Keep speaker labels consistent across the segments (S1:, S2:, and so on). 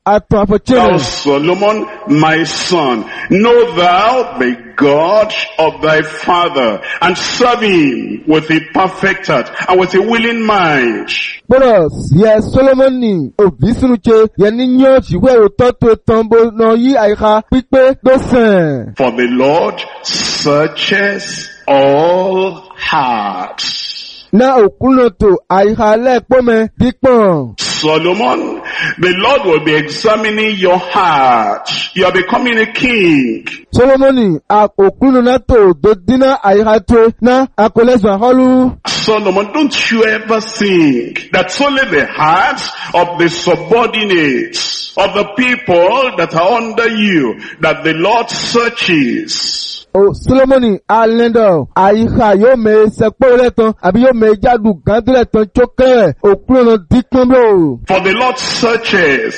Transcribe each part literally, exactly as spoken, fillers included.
S1: atan
S2: Thou
S1: afɔtsɛnɛ.
S2: Solomon, my son, know thou the God of thy father, and serve him with a perfect heart and with a willing mind.
S1: Bọ́dọ̀ yẹ Solomoni òbí sínú tse yẹ ní nyọ́ tìwé òtọ́ tó tán bó nà yí àyíká pípé ló sàn.
S2: For the Lord searches all hearts.
S1: Na òkúnnà tó àyíká lẹ́ẹ̀pọ́mẹ dípọ̀n.
S2: Solomon, the Lord will be examining your heart. You are becoming a king.
S1: Solomoni a òkúnnà náà tó dòdínà àyíká tó ná akọlẹ́sùn àhọ́lù.
S2: Solomon, don't you ever think that only the hearts of the subordinates, of the people that are under you, that the Lord searches.
S1: O Solomoni alẹ́ndọ̀ àyíká yóò mẹ sẹ́pọ̀ lẹ́tàn àbí yóò mẹ jáde gàdú lẹ́tàn tsókè òkúnnà dípọ̀n bò.
S2: For the Lord searches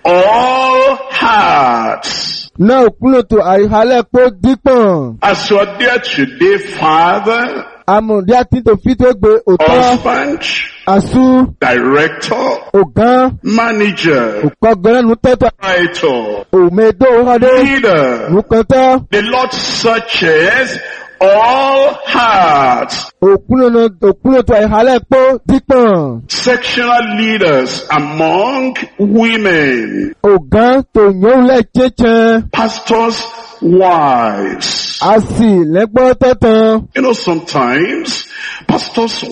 S2: all hearts.
S1: Na òkúnnà tó àyíká lẹ́pọ̀ dípọ̀n.
S2: As you are there today, Father,
S1: Amòdí àti tòfin tó gbé òtọ́.
S2: husband,
S1: Àsú
S2: director,
S1: ògán
S2: manager,
S1: òkọ̀gẹ́rẹ́ nù tẹ́tọ̀
S2: writer,
S1: òmèdó òhàdé
S2: leader,
S1: nù kọ́tọ́.
S2: the Lord searches all hearts.
S1: Òkúnnà òkúnnà tó àyíká lẹ́pọ̀ dípọ̀n.
S2: Sectional leaders among women,
S1: Ògán tó yóò lẹ́ tsẹ́tsẹ́.
S2: pastors' wives.
S1: Àsì lẹ́gbọ́ tọ́tàn.
S2: You know, sometimes pastors'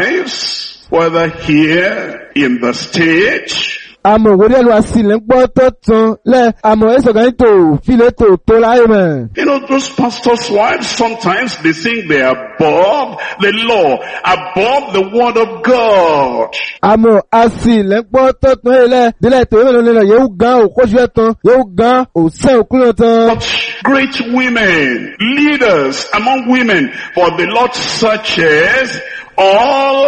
S2: wives, whether here in the state,
S1: Àmọ̀ òwúrẹ́ ẹ̀lú àsì lẹ́gbọ́ tọ́tàn lẹ́ àmọ̀ ẹ̀sọ̀gá ní tò fílẹ̀ tò tó láyé mẹ́.
S2: you know, those pastors' wives, sometimes they think they are above the law, above the word of God.
S1: Àmọ̀ àsì lẹ́gbọ́ tọ́tàn ilẹ̀ dílẹ̀ tó yẹ́ lọ́lẹ́ yóò gán òkóṣù ẹ̀tàn yóò gán òsẹ́ òkúnnà tán.
S2: But great women, leaders among women, for the Lord searches all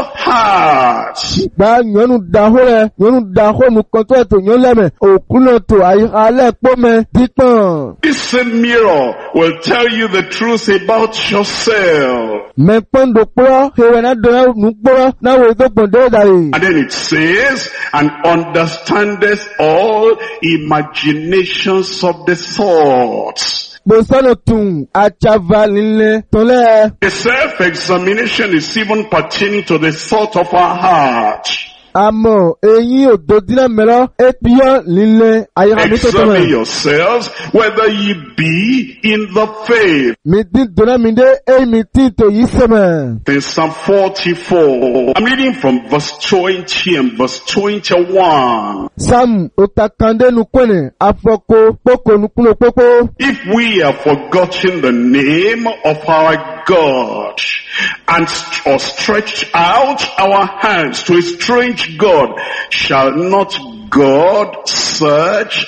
S2: hearts.
S1: Gba nyɔnu dahó rẹ̀ nyɔnu dahó nu kɔntɔ ẹ̀tò nyɔnu lẹ́mẹ̀ òkúnnà tó àyíká lẹ́pọ̀ mẹ́ dípọ̀n.
S2: This same mirror will tell you the truth about yourself.
S1: Mẹ́pọ́n do kpọ́ hewẹ́ náà dọ̀ nù kpọ́ náà wò tó gbọ̀n dé dàrí.
S2: And then it says, and understandeth all imaginations of the thoughts.
S1: Bosano tun achava lílẹ̀ tọ́lẹ̀.
S2: The self-examination is even pertaining to the thought of our heart.
S1: Àmọ́ eyín òdòdínà mẹ́rọ épiyọ́ lílẹ̀ ayélujára tó tọ́
S2: Examine
S1: mẹ́.
S2: yourselves whether ye be in the faith.
S1: Mi dín dọ́nà mi dé èyí mi dín tó yí sẹ́mẹ̀.
S2: In Psalm forty-four, I'm reading from verse twenty and verse twenty-one.
S1: Sáàmù òtàkàndé nukwẹ́nẹ̀ afọ́kó kpókò nukuno kpókó.
S2: If we have forgotten the name of our God and st- or stretched out our hands to a strange God, shall not God search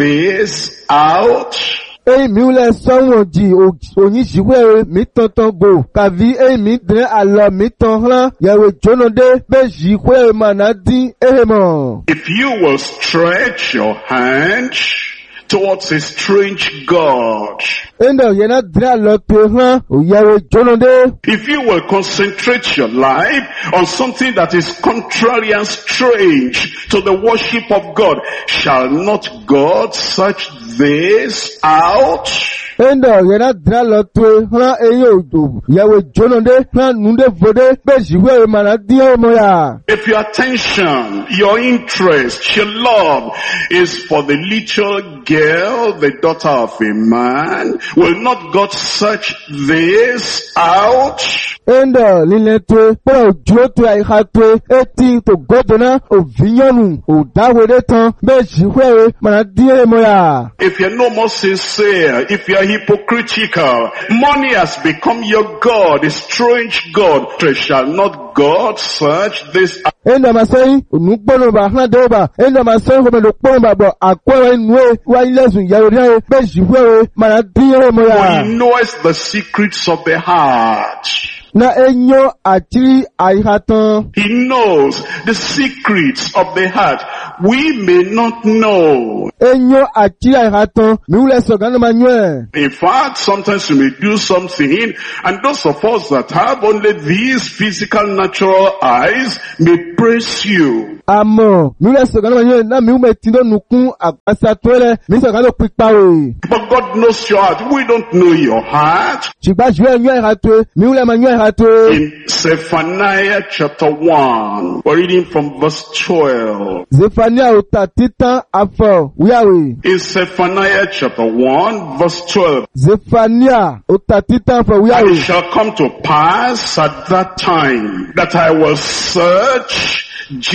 S2: this out?
S1: Èyí mi wúlẹ̀ sọ́wọ́n jì òyìn ṣìwé mi tọ̀tọ̀ bò kàví èyí mi dín àlọ́ mi tàn hàn yàwó jóná dé bẹ́ẹ̀ ṣìwé màná dín èyí mọ̀.
S2: If you will stretch your hand towards a strange God,
S1: Ẹ̀ndọ̀ yẹn náà dín àlọ́ tó hàn òyàwó jóná dé.
S2: if you will concentrate your life on something that is contrary and strange to the worship of God, shall not God search this out?
S1: Ẹ̀ndọ̀ yẹn náà dín àlọ́ tó hàn èyí òdò yàwó jóná dé hàn nùdé fòdé bẹ́ẹ̀ ṣìwé màná dín èyí mọ̀ yà.
S2: If your attention, your interest, your love is for the little girl, the daughter of a man, will not God search this out?
S1: Ẹ̀ndọ̀ lílẹ̀ tó pọ̀ òjò tó àyíká tó etí tó gbọ́dọ̀ náà òvíyànù òdáwédé tán bẹ́ẹ̀ ṣìwé màná dín èyí mọ̀ yà.
S2: If you're no more sincere, if you're hypocritical, money has become your God, a strange God, shall not God search this out?
S1: Ẹ̀ndọ̀ máa sẹ́yìn ònúgbọ́nù bà hàn dé bà ẹ̀ndọ̀ máa sẹ́yìn kọ́mọ̀dé pọ́n bà bọ̀ àkọ́wé inú ẹ̀ wáyé lẹ́sùn ìyàwó ní ayé bẹ́ẹ̀ ṣìwé màná dín èyí mọ̀
S2: For
S1: yà.
S2: he knows the secrets of the heart.
S1: Na enyo àjírí àyíká tán.
S2: He knows the secrets of the heart. We may not know.
S1: Enyo àjírí àyíká tán. Mi wúlẹ̀ sọ̀gán ló máa yún ẹ̀.
S2: In fact, sometimes you may do something, and those of us that have only these physical natural eyes may praise you.
S1: Àmọ́, mi rẹ̀ sọ̀rọ̀ náà yẹn náà mi wúmẹ̀ tí ló nùkún àgbàsá tó rẹ̀ mi sọ̀rọ̀ ló pípa o.
S2: But God knows your heart. We don't know your heart.
S1: Ṣùgbọ́n ṣùgbọ́n ẹ̀yọ́ ẹ̀ha tó mi wúlẹ̀ máa yọ́ ẹ̀ha tó.
S2: In Zephaniah chapter one, we're reading from verse twelve.
S1: Zephaniah òtà títán afọ wíyàwó.
S2: In Zephaniah chapter one, verse twelve.
S1: Zephaniah òtà títán afọ
S2: And
S1: wíyàwó.
S2: it shall come to pass at that time that I will search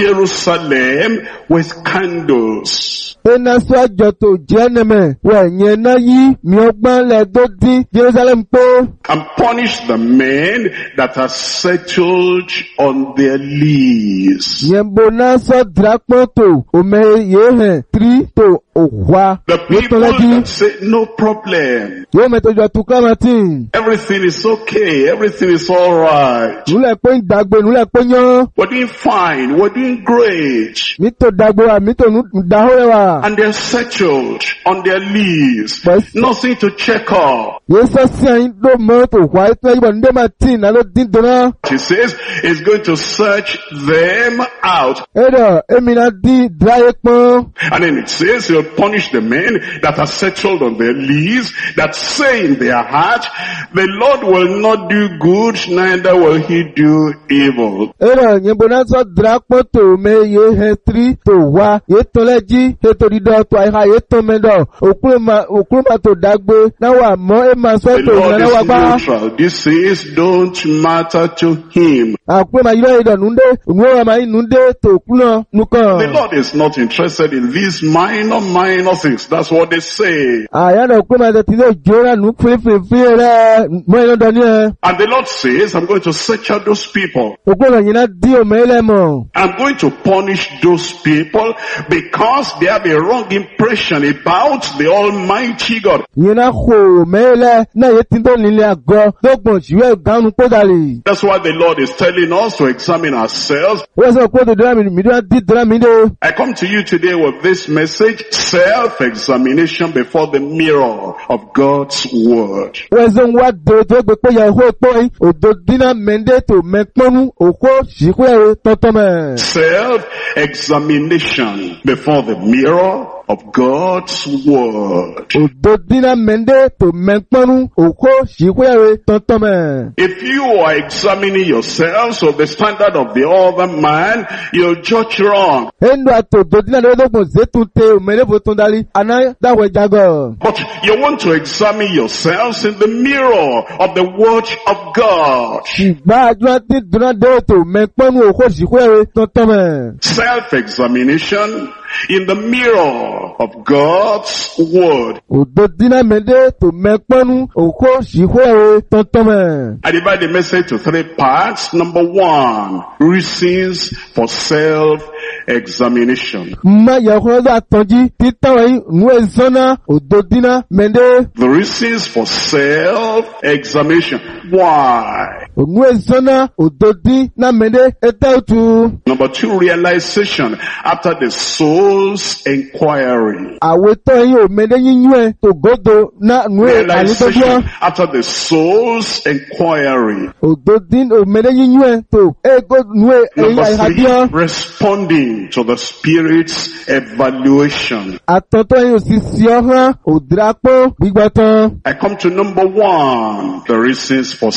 S2: Jerusalem with candles.
S1: Ena sọ àjọ tó jẹ́ nẹ̀mẹ̀ wẹ̀ yẹn náà yí mi ọgbọ́n lẹ̀ tó dín Jerusalem pé.
S2: And punish the men that are settled on their lees.
S1: Yẹn bo náà sọ dìrápọ̀ tó òmẹ yé hẹ̀ tírí tó òwá.
S2: The people that say no problem.
S1: Yóò mẹ́tọ́ jọ tó kọ́mọ̀tì.
S2: Everything is okay. Everything is alright.
S1: Nùlẹ̀ pé ń dàgbé nùlẹ̀ pé yán.
S2: We're doing fine. We're doing great.
S1: Mi tó dàgbé wa mi tó dàhórẹ́ wa.
S2: And they're settled on their lees.
S1: Yes.
S2: Nothing to check up.
S1: Yé sọ sí àyín tó mọ́ tó wá ètò ẹ̀yìnbọn ní dẹ́mà tí ìná ló dín dùnà.
S2: He says he's going to search them out.
S1: Ẹ̀dọ̀ èmi náà dín dìráyé pọ́n.
S2: And then it says he'll punish the men that are settled on their lees, that say in their heart, the Lord will not do good, neither will he do evil.
S1: Ẹ̀dọ̀ yẹn bo náà sọ dìrápọ̀ tó mẹ́ yé hẹ̀ tírí tó wá yé tó lẹ́jí ètò dídọ̀ tó àyíká yé tó mẹ́dọ̀ òkúrò máa tó dàgbé náà wà mọ́ ẹ̀ máa sọ
S2: The
S1: tó
S2: Lord
S1: ìnáwó
S2: is
S1: agbá.
S2: neutral. This says don't matter to him.
S1: Àpé máa yọ ìdọ̀ nùndé òmùwẹ̀ máa yín nùndé tó kúnà nùkàn.
S2: The Lord is not interested in these minor, minor things. That's what they say.
S1: Àyàdọ̀ pé máa tẹ̀tí lè jóra nù fífìfì rẹ̀ mọ́ iná dọ̀ ní ẹ̀.
S2: And the Lord says, I'm going to search out those people.
S1: Ògbónà yìí náà dí òmẹ́ lẹ́mọ̀.
S2: I'm going to punish those people because they have a wrong impression about the Almighty God.
S1: Yìí náà kò mẹ́lẹ̀ náà yé tí tó nílé àgọ́ lọ́gbọ̀n ṣìwẹ́ ìgbàanú kódàlì.
S2: That's why the Lord is telling us to examine ourselves.
S1: Wọ́n sọ pé òdòdó àmì mìíràn dí dọ́rà mí dé.
S2: I come to you today with this message, self-examination before the mirror of God's Word.
S1: Wọ́n sọ wá dòdò tó gbé pé yẹn hó pọ́ yín òdòdínà mẹ́ndé tó mẹ́pọ́nú òkó ṣìkúrẹ́ tọ́tọ́ mẹ́.
S2: Self-examination before the mirror of God's Word.
S1: Òdòdínà mẹ́ndé tó mẹ́pọ́nú òkó ṣìkúrẹ́ tọ́tọ́ mẹ́.
S2: If you are examining yourselves of the standard of the other man, you'll judge wrong.
S1: Endo àtò òdòdínà lọ́dọ̀gbọ̀n zétú tẹ òmẹ́lẹ́fò tó ń darí àná dáwọ̀ ìjágọ̀.
S2: But you want to examine yourselves in the mirror of the Word of God.
S1: Ṣùgbọ́n àjọ ti dùnà dé tó mẹ́pọ́nú òkó ṣìkúrẹ́ tọ́tọ́ mẹ́.
S2: Self-examination in the mirror of God's Word.
S1: Òdòdínà mẹ́ndé tó mẹ́pọ́nú òkó ṣìkúrẹ́ tọ́tọ́ mẹ́.
S2: I divide the message to three parts. Number one, reasons for self-examination.
S1: Mma yàkúrọ́dọ̀ àtọ́jí títàwọ̀ yìí nù ẹ̀zọ́nà òdòdínà mẹ́ndé.
S2: The reasons for self-examination. Why?
S1: Nù ẹ̀zọ́nà òdòdínà mẹ́ndé ẹ̀tẹ́ òtù.
S2: Number two, realization after the soul's inquiry.
S1: Àwẹ̀tọ́ yìí ò mẹ́ndé yíyún ẹ̀ tó gòdò náà nù ẹ̀ àyíkọ́jọ́.
S2: Realization after the soul's inquiry.
S1: Òdòdín ò mẹ́ndé yíyún ẹ̀ tó ẹ̀gọ́ nù ẹ̀ ẹ̀yìn
S2: Number three,
S1: àyíkọ́jọ́.
S2: responding to the Spirit's evaluation.
S1: Àtọ̀tọ̀ yìí ò sì sí ọ̀hán òdìrápọ̀ gbígbọ́ tán.
S2: I come to number one, the reasons for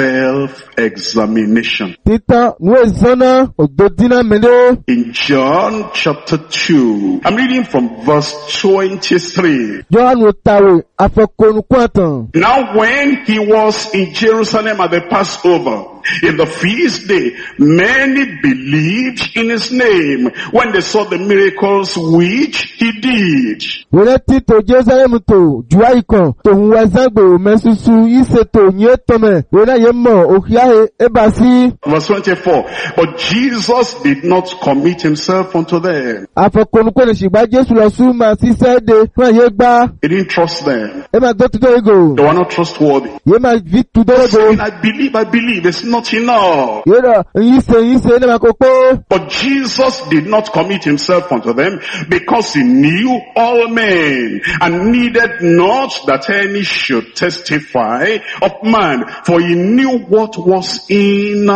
S2: self-examination.
S1: Títàn nù ẹ̀zọ́nà òdòdínà mẹ́ndé.
S2: In John chapter two, I'm reading from verse twenty-three.
S1: Jọ́hánù tàwé àfọkànukú àtàn.
S2: Now when he was in Jerusalem at the Passover, in the feast day, many believed in his name when they saw the miracles which he did.
S1: Wòlé títò Jerusalem tó juwa ikàn tòun wá zágbè òmẹ́sùsù ìṣe tó yé tọ́mẹ̀ wòlé yé mọ̀ òkìáhe ébà sí.
S2: Verse twenty-four, but Jesus did not commit himself unto them.
S1: Àfọkànukú ẹni ṣùgbọ́n Jésù lọ sún máa ṣiṣẹ́ de fún àyè gbá.
S2: He didn't trust them.
S1: Ẹ máa gbé tudọ́ ego.
S2: They were not trustworthy.
S1: Yé máa fi tudọ́ ego.
S2: Saying, I believe, I believe. It's not enough.
S1: Yóò dọ̀ yín ṣe yín ṣe ní ma kó pé.
S2: But Jesus did not commit himself unto them because he knew all men and needed not that any should testify of man, for he knew what was in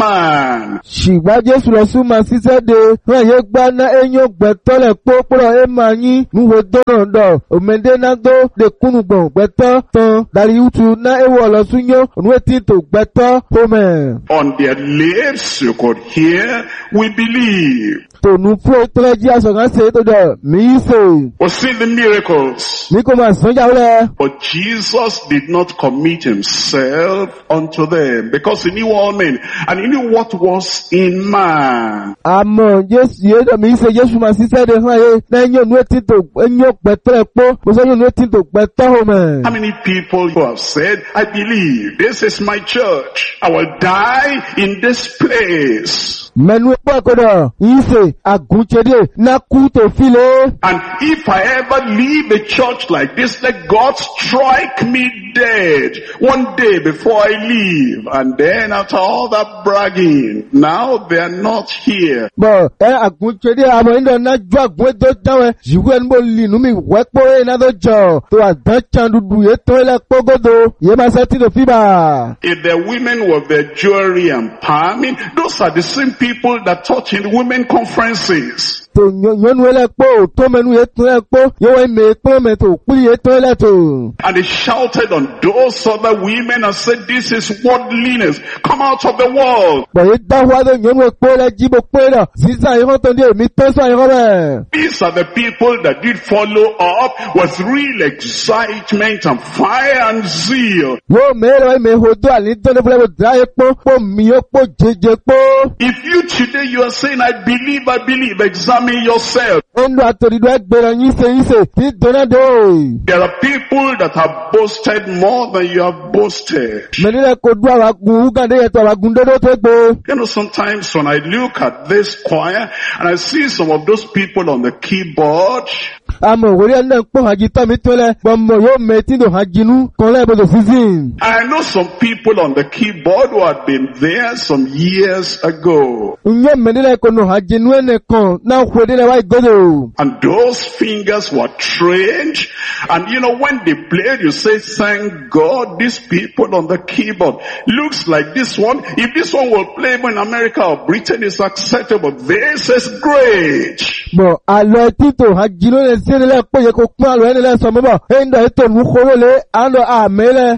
S2: man.
S1: Ṣùgbọ́n Jésù lọ sún ma ṣiṣẹ́ de wọ́n yẹ gbá ná eyín gbẹ̀tọ́lẹ̀ pópúrọ̀ ẹ̀ máa yín núwo dọ́nà dọ̀ òmèdè náà tó de kúnnùgbọ̀n gbẹ̀tọ́ tán darí utu ná ewu ọ̀lọ́sùn yó ònúwé tí tò gbẹ̀tọ́ hómẹ̀.
S2: On their lips you could hear, we believe.
S1: Tònú fún ìtọ́lẹ́jì àṣọ̀gán ṣe tó dọ̀ mí ṣe.
S2: We see the miracles.
S1: Mi kò máa sọ́jà wọlé.
S2: But Jesus did not commit himself unto them because he knew all men and he knew what was in man.
S1: Àmọ́ Jésù yé dọ̀ mí ṣe Jésù máa ṣiṣẹ́ de fún ayé lẹ́yìn ònúwé tí tò ẹ̀yìn gbẹ̀tọ́ ẹ̀ pọ́ mo sọ́yìn ònúwé tí tò gbẹ̀tọ́ hómẹ̀.
S2: How many people who have said, I believe this is my church. I will die in this place.
S1: Mẹ́nu ẹ̀pọ̀ ẹ̀kọ́dọ̀ yìí ṣe àgùnchẹ́dẹ̀ náà kú tó file.
S2: And if I ever leave a church like this, let God strike me dead one day before I leave. And then after all that bragging, now they are not here.
S1: Bọ̀ ẹ àgùnchẹ́dẹ̀ àmọ́ ìdọ̀ náà ju àgùn ẹ̀dọ́ dáwẹ̀ yìí ẹni bó lì nù mí wẹ́pọ̀ ẹ̀ náà tó jọ tó àdán can dúdú yẹ tó ilẹ̀ kpọ́gọ́dọ̀ yẹ máa ṣe tí tó fi bà.
S2: If the women with their jewelry and palming, those are the same people that taught in women conferences.
S1: Tó nyɔnu ẹlẹ́ kpó tó mẹ́nu yẹ tó ẹ̀ kpó yẹ wọ́n mẹ́ kpó mẹ́ tó kpli yẹ tó ẹlẹ́ tó.
S2: And they shouted on those other women and said, this is worldliness. Come out of the world.
S1: Bọ̀ yẹ dáhùn àdó nyɔnu ẹ̀kpó lẹ́ jíbo kpó yẹ dọ̀ sísan yẹ kọ́ tó ndé mi tó sọ yẹ kọ́ bẹ́ẹ̀.
S2: These are the people that did follow up with real excitement and fire and zeal.
S1: Yóò mẹ́rọ ẹ̀ mẹ́ hodo àní tó ní fúlẹ́ kó dá yẹ kpó kpó mi yóò kpó jẹjẹ kpó.
S2: If you today you are saying, I believe, I believe, examine yourself.
S1: Ẹnu àtòdìdó ẹgbẹ̀rẹ̀ yín ṣe yín ṣe tí dọ́nà dé.
S2: There are people that have boasted more than you have boasted.
S1: Mẹ́nilẹ̀ kò dún àwọn agun Uganda yẹ tó àwọn agun dódó tó gbé.
S2: You know, sometimes when I look at this choir and I see some of those people on the keyboard,
S1: Àmọ̀ òwúrẹ́ náà ń pọ̀ hajj tọ́ mi tó lẹ̀ gbọmọ yóò mẹ́tí lò hajjinú kan lẹ́bọ̀dọ̀ season.
S2: I know some people on the keyboard who had been there some years ago.
S1: Ǹyẹ́ mẹ́nilẹ̀ kò nù hajjinú ẹnì kan náà kúrò dé wáyé gbọ́dọ̀.
S2: And those fingers were trained. And you know, when they played, you say, thank God, these people on the keyboard looks like this one. If this one will play in America or Britain, is acceptable. This is great.
S1: Bọ̀ àlọ́ títò hajjinú ẹ̀ sí ẹnilẹ̀ pọ̀ yẹ kó pọ́n àlọ́ ẹnilẹ̀ sọ mọ́bọ̀. Ẹ̀ńdọ̀ ètò ìmúkọ́rọ́ lé àlọ́ àmẹ́lẹ̀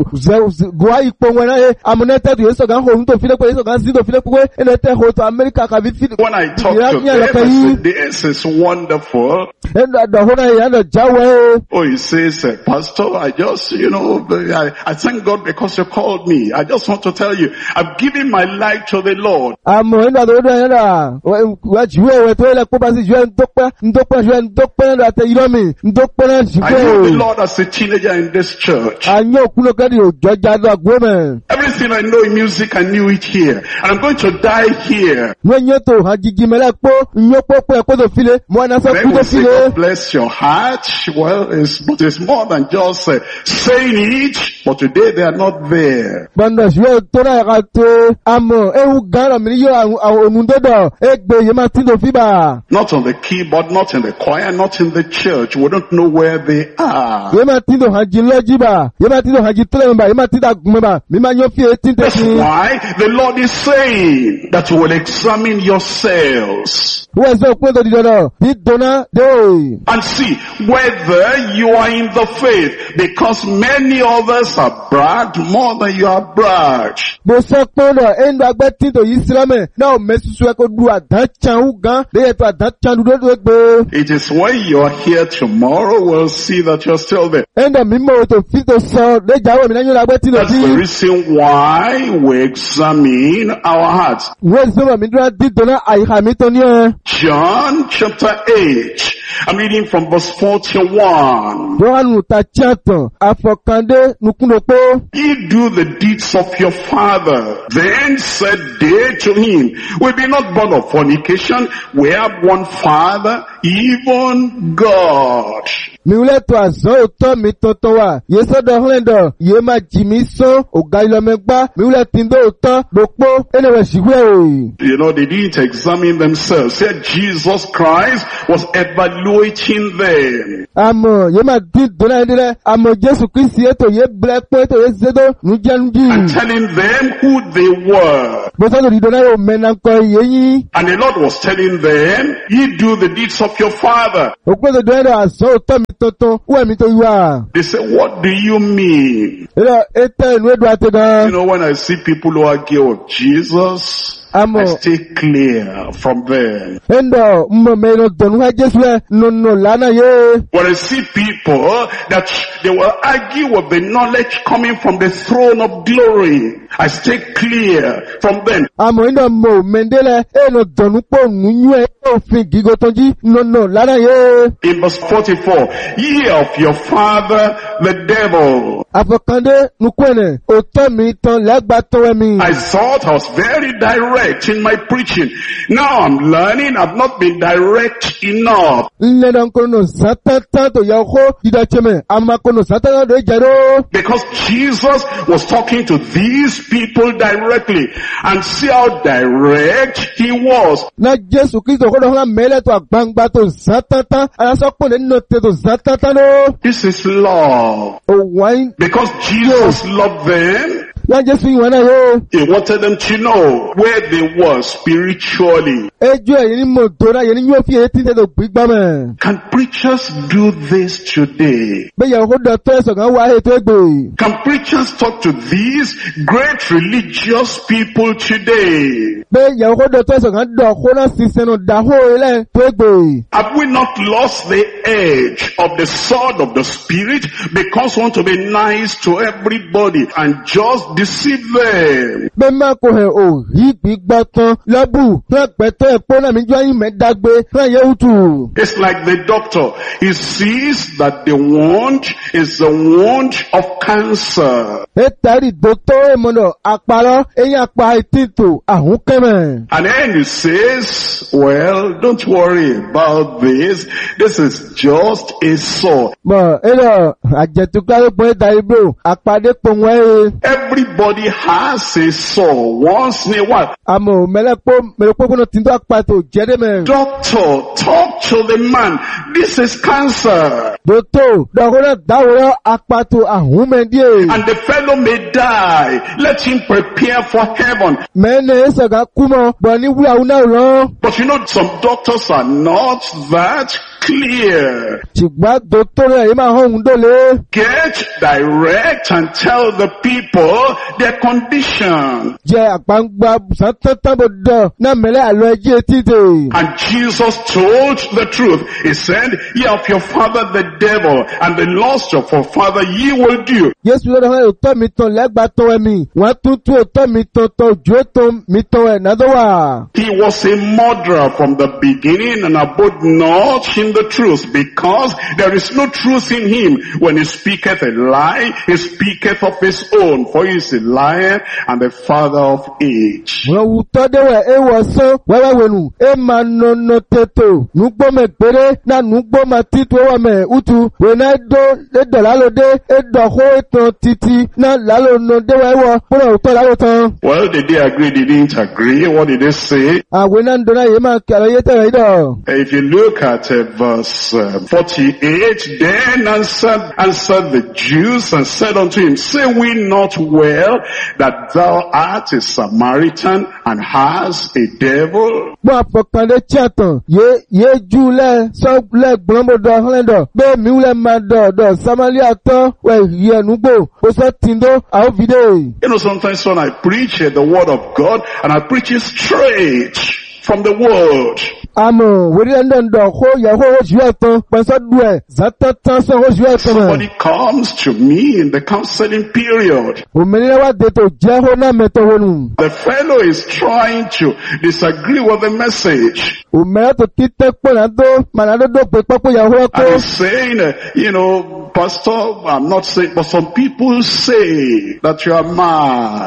S1: gùwá ipò wọn náà amúnẹ́tẹ̀tù yẹ sọ̀gá hòun tó fi lẹ́pọ̀ yẹ sọ̀gá sí tó fi lẹ́pọ̀ pé ẹnẹ́tẹ̀ hò tó Amẹ́ríkà kàbí fi.
S2: When I talk to them, I say, this is wonderful.
S1: Ẹ̀ńdọ̀ àdọ̀hún náà yẹ ẹ̀ńdọ̀ jáwé.
S2: Oh, he says, uh, Pastor, I just, you know, I, I thank God because you called me. I just want to tell you, I've given my life to the Lord.
S1: Àmọ́ ẹ̀ńdọ̀ àdọ̀hún náà yẹ ẹ̀ńdọ̀ wá jùwé ẹ̀wẹ̀ tó yẹ kó bá sí jùwé ńdọ́pẹ́ ńdọ́pẹ́ jùwé ńdọ́pẹ́ ẹ̀ńdọ̀ àtẹ irọ́ mi ńdọ́pẹ́ náà jùwé.
S2: I knew the Lord as a teenager in this church.
S1: Àyàn òkúlò kẹ́ni òjò jáde àgbọ̀mẹ̀.
S2: Everything I know in music, I knew it here. And I'm going to die here.
S1: Wọ́n yẹ tó hajjiji mẹ́lẹ̀ pọ́ nyọ́ pọ́pọ́ ẹ̀kọ́ tó file mọ́ ẹ̀nà sọ
S2: Then
S1: kú
S2: we
S1: tó
S2: say,
S1: file.
S2: God bless your heart. Well, it's, but it's more than just uh, saying it. But today they are not there.
S1: Bọ́ndọ̀ ṣùgbọ́n tó náà yàrá tó àmọ́ ewu gan-an mi yóò àwọn ònúndọ́dọ̀ ẹgbẹ́ yẹn máa tí tó fi bà.
S2: Not on the keyboard, not in the choir, not in the church. We don't know where they are.
S1: Yẹn máa tí tó hajji lọ́jì bà, yẹn máa tí tó hajji tó lẹ́yìn bà, yẹn máa tí tó gùnmọ́ bà, mi máa yọ fi etí
S2: That's
S1: tẹ̀sí.
S2: why the Lord is saying that you will examine yourselves
S1: Wọ́n sọ pé tó di dandan, bí dọ́nà dé.
S2: and see whether you are in the faith, because many others have bragged more than you have bragged.
S1: Mo sọ pé lọ ẹnu agbẹ́ tí tó yí sílámẹ̀ náà mẹ́sùsù ẹ̀kọ́ du àdán can gan, léyẹ̀ tó àdán can dúdú tó gbé.
S2: It is when you are here tomorrow we'll see that you're still there.
S1: Ẹ̀ndọ̀ mímọ́ tó fi tó sọ lẹ́jà wọ̀ mí náà yóò agbẹ́ tí lọ
S2: That's
S1: sí.
S2: the reason why we examine our hearts.
S1: Wọ́n sì sọ mi dúró di dọ́nà àyíká mi tó ní ẹ.
S2: John chapter eight. I'm reading from verse forty-one.
S1: Yohanu ta tiatan afọkande nukunopo.
S2: Ye do the deeds of your father. Then said they to him, we be not born of fornication. We have one father, even God.
S1: Mi wúlẹ̀ tó àzọ́ òtọ́ mi tọ̀tọ̀ wà. Yé sọ́dọ̀ húnlẹ̀dọ̀, yé máa jì mí sán, ọ̀gá ilọ́mẹ́ gbá mi wúlẹ̀ tí ń dó tán gbòpó ẹnìwẹ̀ ṣìwé.
S2: You know, they didn't examine themselves. Said Jesus Christ was evaluating them.
S1: Àmọ̀ yé máa dín dọ́là ẹni rẹ̀ àmọ̀ Jésù Kristi ètò yé bilẹ̀ pé ètò yé ṣètò nùjẹ́nudí.
S2: And telling them who they were.
S1: Bó sọ́dọ̀ ìdọ́nà yóò mẹ́nà kọ iye yín.
S2: And the Lord was telling them, ye do the deeds of your father.
S1: Òpin ètò ìdọ́nà yóò àṣọ òtọ́ mi tuntun wọ́n mi tó yíwá.
S2: They say, what do you mean?
S1: Ìlọ ètò ìlú èdè àti gan.
S2: You know, when I see people who argue with Jesus, I stay clear from them.
S1: When I
S2: see people that they will argue with the knowledge coming from the throne of glory, I stay clear from them. In verse forty-four, ye of your father the devil. I thought I was very direct in my preaching. Now I'm learning I've not been direct enough. Because Jesus was talking to these people directly, and see how direct he was. This is love. Because Jesus loved them, he wanted them to know where they were spiritually. Can preachers do this today? Can preachers talk to these great religious people today? Have we not lost the edge of the sword of the Spirit because we want to be nice to everybody and just deceive them? It's like the doctor. He sees that the wound is the wound of cancer. And then he says, well, don't worry about this. This is just a sore. Everybody has a sore once in a while. Doctor, talk to the man. This is cancer. And the fellow may die. Let him prepare for heaven. But you know, some doctors are not that clear. Get direct and tell the people their condition. And Jesus told the truth. He said, ye of your father the devil, and the lust of your father ye will do. He was a murderer from the beginning and abode not in the truth, because there is no truth in him. When he speaketh a lie, he speaketh of his own, for he is a liar and the father of age. Well, did they agree? They didn't agree. What did they say? If you look at uh, verse uh, forty-eight, then answered, answered the Jews and said unto him, say we not well that thou art a Samaritan and hast a devil? You know, sometimes when I preach uh, the word of God, and I preach it straight from the word, somebody comes to me in the counseling period. The fellow is trying to disagree with the message. And he's saying, uh, you know, Pastor, I'm not saying, but some people say that you are mad.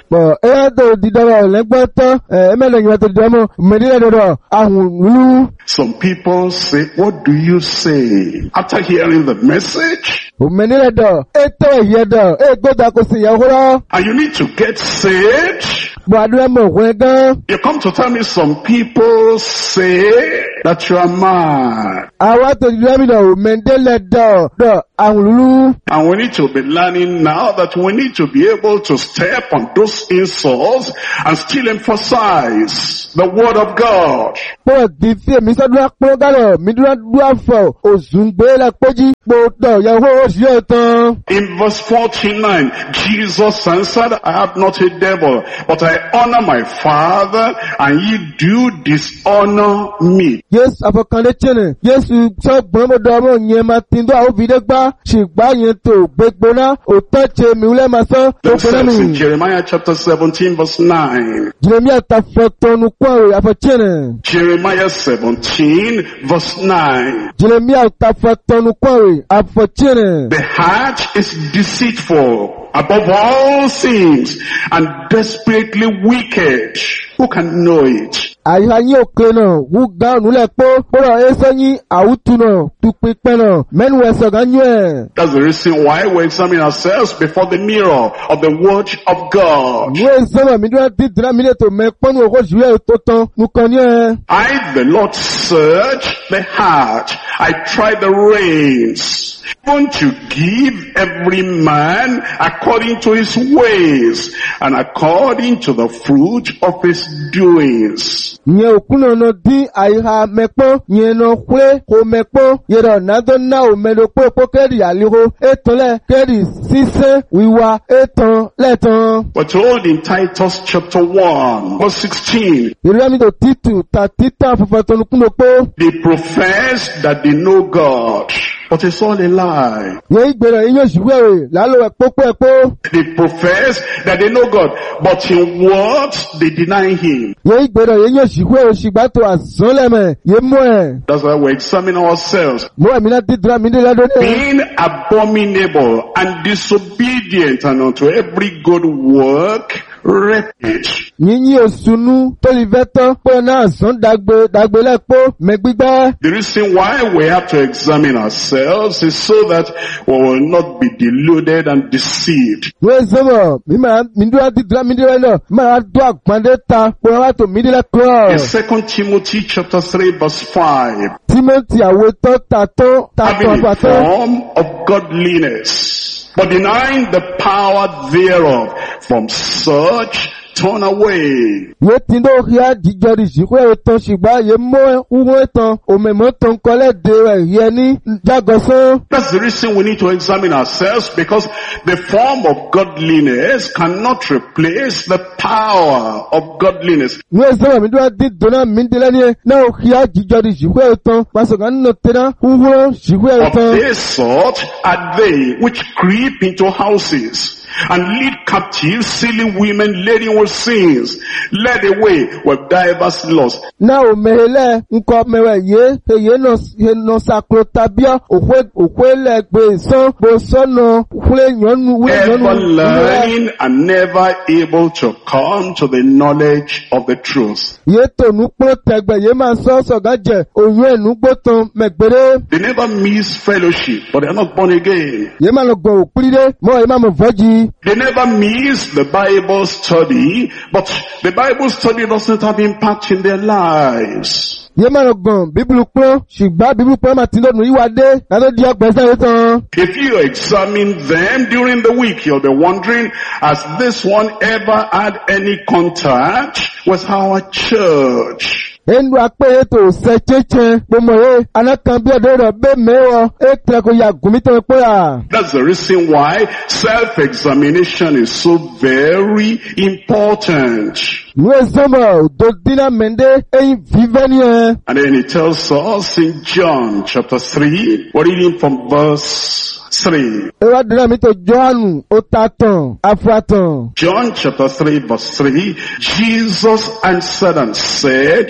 S1: Bọ̀ ẹ tó dídọ́rọ̀ lẹ́gbọ́n tán ẹ mẹ́lẹ̀ ìgbà tó dídọ́ mọ́ mẹ́dílẹ̀ dọ̀dọ̀ ahùn lú.
S2: Some people say, what do you say? After hearing the message,
S1: Mẹ́dílẹ̀ dọ̀ ẹ tọ́ ìyẹ́ dọ̀ ẹ gbọ́dọ̀ kò sí ìyàwó rọ́.
S2: and you need to get saved,
S1: Bọ̀ àdúrà mọ̀ òkú ẹ gan.
S2: you come to tell me some people say that you are mad.
S1: Àwa tó dídọ́ mi dọ̀ mẹ́dílẹ̀ dọ̀ dọ̀ ahùn lú.
S2: And we need to be learning now that we need to be able to step on those insults and still emphasize the word of God.
S1: Bọ̀ di fi èmi sọ́dún pọ́n gálọ̀ mi dúró dúró fọ̀ òsùn gbé la péjì gbọ́dọ̀ yàwó oṣù yóò tán.
S2: In verse forty-nine, Jesus answered, I have not a devil, but I honor my Father, and ye do dishonor me.
S1: Jésù àfọkànlé tiẹ̀nẹ̀. Jésù sọ́gbọ́n mọ́dọ̀ ọmọ yẹn máa ti ń dọ́ àwọn òbí dé gbá. Ṣìgbà yẹn tó gbégbóná òtọ́ ṣe mi wúlẹ̀ máa sán.
S2: That says in Jeremiah chapter seventeen verse nine.
S1: Jeremia ta fọtọnu kọ́ àfọ tiẹ̀nẹ̀.
S2: Jeremiah seventeen verse nine.
S1: Jeremia ta fọtọnu kọ́ àfọ tiẹ̀nẹ̀.
S2: The heart is deceitful above all things and desperately wicked. Who can know it?
S1: Àyíká yín òkè náà wú gán ònúlẹ̀ pọ́. Bọ́lá ẹsẹ̀ yín àwùtú náà tupin pẹ́ náà mẹ́nu ẹsẹ̀ gan yín ẹ̀.
S2: That's the reason why we examine ourselves before the mirror of the word of God.
S1: Ìwé ìsọ́nà mi dúró ti dìrá mi lè tó mẹ́pọ́nù òkú ìṣúlẹ̀ tó tán nìkan ní ẹ̀.
S2: I, the Lord, search the heart. I try the reins. Even to give every man according to his ways and according to the fruit of his doings.
S1: Nye okuna no di aiha mekpo nye no kwe ko mekpo yero nado na o medo po po kedi aliho etole kedi sise wiwa eton leton.
S2: We're told in Titus chapter one verse sixteen.
S1: Irami do titu ta tita fafatonu kuno po.
S2: They profess that they know God, but it's all a lie.
S1: Ye igbero inyo shiwe lalo e popo e po.
S2: They profess that they know God, but in words they deny Him.
S1: Ye igbero inyo shiwe shigbato azoleme ye mo e.
S2: That's why we examine ourselves.
S1: Mo e mina didra mi de lado ne.
S2: Being abominable and disobedient and unto every good work, reproach.
S1: Yinyi osunu tolivetan po na azon dagbe dagbe lepo megbigbe.
S2: The reason why we have to examine ourselves is so that we will not be deluded and deceived.
S1: We zomo mi ma mi dura didra mi de lo ma do agbande ta po wa to mi de le ko.
S2: In Second Timothy chapter three verse five.
S1: Timothy aweto tato tato
S2: Having a
S1: pato.
S2: form of godliness, but denying the power thereof, from such turn away.
S1: Ye tindo hia jijori jikwe eton shigba ye mo uwe eton omemo ton kole de ye ni jagoso.
S2: That's the reason we need to examine ourselves, because the form of godliness cannot replace the power of godliness.
S1: We zomo mi dura di dona mi de le ni na o hia jijori jikwe eton paso kan no tena uwe jikwe
S2: Of
S1: eton.
S2: this sort are they which creep into houses and lead captive silly women laden with sins, led away with divers lusts.
S1: Na o mehele nko mewe ye ye no ye no sakro tabia okwe okwe legbe so bo so no kule nyonu we
S2: Ever
S1: nyonu.
S2: learning and never able to come to the knowledge of the truth.
S1: Ye to nu po tegbe ye ma so so gaje oyun enu gbotan megbere.
S2: They never miss fellowship, but they are not born again.
S1: Ye ma lo gbo opuride mo ye ma mo voji.
S2: They never miss the Bible study, but the Bible study doesn't have impact in their lives.
S1: Ye ma lo gbon Bible pon shigba Bible pon ma tin lonu iwade na lo di ogbese tan.
S2: If you examine them during the week, you'll be wondering, has this one ever had any contact with our church?
S1: Enu ape to se cheche pomo e anakan bi odo ro be mewo e tre ko ya gumi to pe ya.
S2: That's the reason why self-examination is so very important.
S1: Nwe zomo do dina mende e vive ni e.
S2: And then it tells us in John chapter three, we're reading from verse three.
S1: E wa dina mi to Johanu o tatan afratan.
S2: John chapter three verse three, Jesus answered and said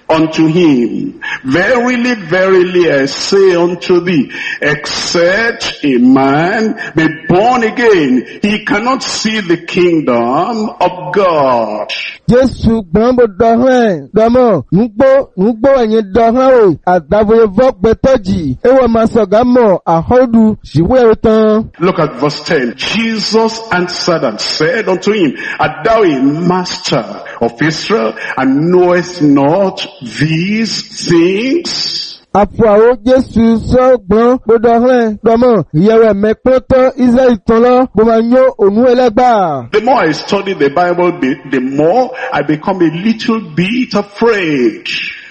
S2: unto him, verily, verily, I say unto thee, except a man be born again, he cannot see the kingdom of God.
S1: Jésù gbọ́nbó dọ̀hán dọ̀mọ́ nùgbó nùgbó ẹ̀yìn dọ̀hán o àdàbòye vọ́gbẹ́tọ́jì ewé masọ̀gámọ̀ àhọ́dù ṣìwé tán.
S2: Look at verse ten. Jesus answered and said unto him, art thou a master of Israel, and knowest not these things?
S1: Àfọwọ́ Jésù sọ́gbọ́n gbọdọ̀ hàn dọ́mọ̀ ìyẹ̀wẹ̀ mẹ́pẹ́tọ́ Israẹli tán lọ bó máa yó òun ẹlẹ́gbà.
S2: The more I study the Bible, the more I become a little bit afraid.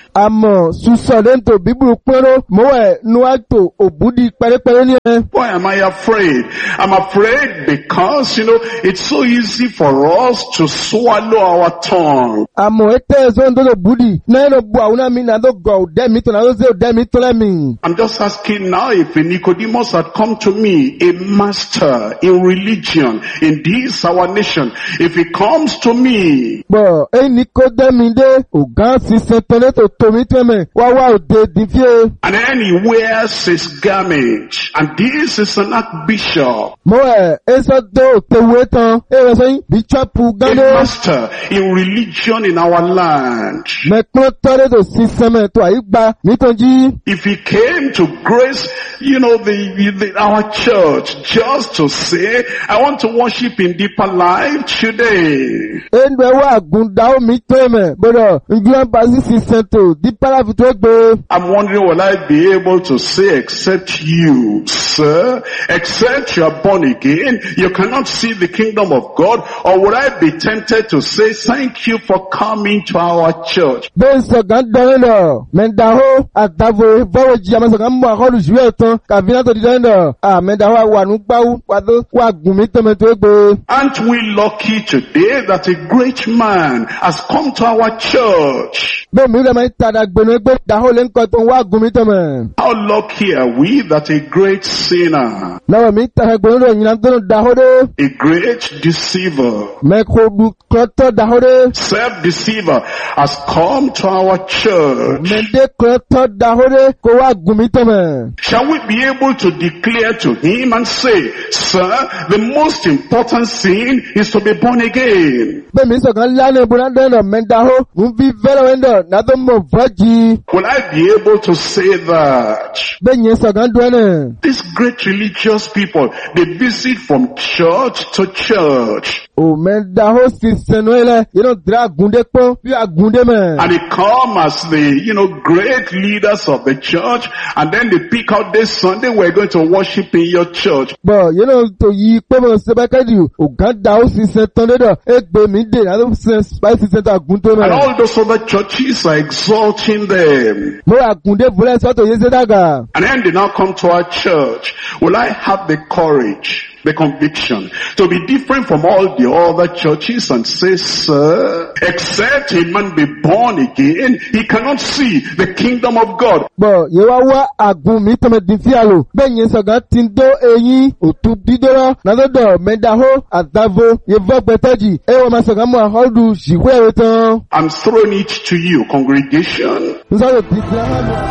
S1: Àmọ́ sùsọ̀dẹ́ntò bíbélù pẹ́rọ mọ́wẹ́ nuwàtò òbúdi pẹ́rẹ́pẹ́rẹ́ ní ẹ.
S2: Why am I afraid? I'm afraid because, you know, it's so easy for us to swallow our tongue.
S1: Àmọ́ ẹ̀tẹ́ ẹ̀sọ́ ń dọ́dọ̀ búdi náà ló bu àwọn àmì náà ló gọ̀ ọ̀dẹ́mi tó náà ló ṣe ọ̀dẹ́mi tó lẹ́mì.
S2: I'm just asking now if Nicodemus had come to me, a master in religion, in this our nation, if he comes to me.
S1: Bọ̀ ẹ̀yin Nicodemus dé ọ̀gá sísẹ tẹ́lẹ̀ tó tómi tẹ́mẹ̀ wá wá òde dìfíẹ́.
S2: And then he wears his garment, and this is an archbishop.
S1: Mọ́wẹ́ ẹ̀sọ́ tó tẹ̀wé tán ẹ̀rọ sẹ́yìn bíṣọ́pù gánà.
S2: A master in religion in our land.
S1: Mẹ̀kún tọ́lẹ̀ tó sísẹ mẹ́ tó àyígbá nítorí.
S2: If he came to grace, you know, the, the our church, just to say, I want to worship in deeper life today.
S1: Ẹnu ẹwà àgùndà omi tẹ́mẹ̀ gbọ́dọ̀ ìgbìmọ̀ bá sí sísẹ tó deeper life tó gbé.
S2: I'm wondering, will I be able to say, except you, sir, except you are born again, you cannot see the kingdom of God? Or would I be tempted to say, thank you for coming to our church?
S1: Bẹ́ẹ̀ sọ̀gán dọ́rin lọ, mẹ́ndàhó àtàvò ìfọwọ́ jí àmọ́ sọ̀gán mú àkọlù ṣùgbọ́n ẹ̀tàn kàfínà tó di dọ́rin lọ. À mẹ́ndàhó wà ní gbáwó pàtó wà gùn mí tọ́mẹ tó gbé.
S2: Aren't we lucky today that a great man has come to our church?
S1: Bẹ́ẹ̀ mi rẹ̀ máa ń tàdà gbẹ̀nu ẹgbẹ́ ìdáhó lé ń kọ́ tó wà gùn mí tọ́mẹ.
S2: How lucky are we that a great sinner,
S1: Lọ́wọ́ mi tàdà gbẹ̀nu rẹ̀ yìnyín tó ń dáhó dé.
S2: a great deceiver,
S1: Mẹ́kọ̀ọ́dù kọ́tọ́ dáhó dé.
S2: self-deceiver has come to our church?
S1: Mẹ́ndé kọ́tọ́ dáhó dé kó wà gùn mí tọ́mẹ.
S2: Shall we be able to declare to him and say, sir, the most important thing is to be born again?
S1: Bẹ́ẹ̀ mi sọ̀gán lánàá ìbúra dọ́rin lọ mẹ́ndàhó ń fi fẹ́rẹ̀ wẹ́ndọ̀ náà tó mọ̀ fọ́jì.
S2: Will I be able to say that?
S1: Bẹ́ẹ̀ yẹn sọ̀gán dọ́rin.
S2: These great religious people, they visit from church to church.
S1: O mẹ́ndàhó sì sẹ̀nu ẹlẹ́ yìí náà dira àgùndé pọ́n bí àgùndé mẹ́.
S2: And they come as the, you know, great leaders of the church, and then they pick out this Sunday, we're going to worship in your church.
S1: Bọ̀ yìí náà tó yí pé mo ṣe bẹ́ẹ̀ kẹ́dì ògán dàhó sì sẹ̀ tán dédọ̀ égbè mí dè náà tó sẹ̀ báyìí sì sẹ̀ tó àgùndé mẹ́.
S2: And all those other churches are exalting them.
S1: Mo àgùndé fúnlẹ̀ sọ́tò yé ṣe dàgà.
S2: And then they now come to our church. Will I have the courage, the conviction to be different from all the other churches and say, sir, except a man be born again, he cannot see the kingdom of God?
S1: Bọ̀ yìí wá wá àgùn mi tọ́mẹ dín fí àlò. Bẹ́ẹ̀ yẹn sọ̀gán ti ń dó eyín òtún dídọ́rọ́ nàdọ́dọ̀ mẹ́ndàhó àtàvó yìí fọ́ gbẹtọ́jì. Ẹ wọ́n máa sọ̀gán mú àhọ́dù ṣìwé ẹ̀rọ tán.
S2: I'm throwing it to you, congregation.
S1: N sọ̀rọ̀ tí ti rán mi.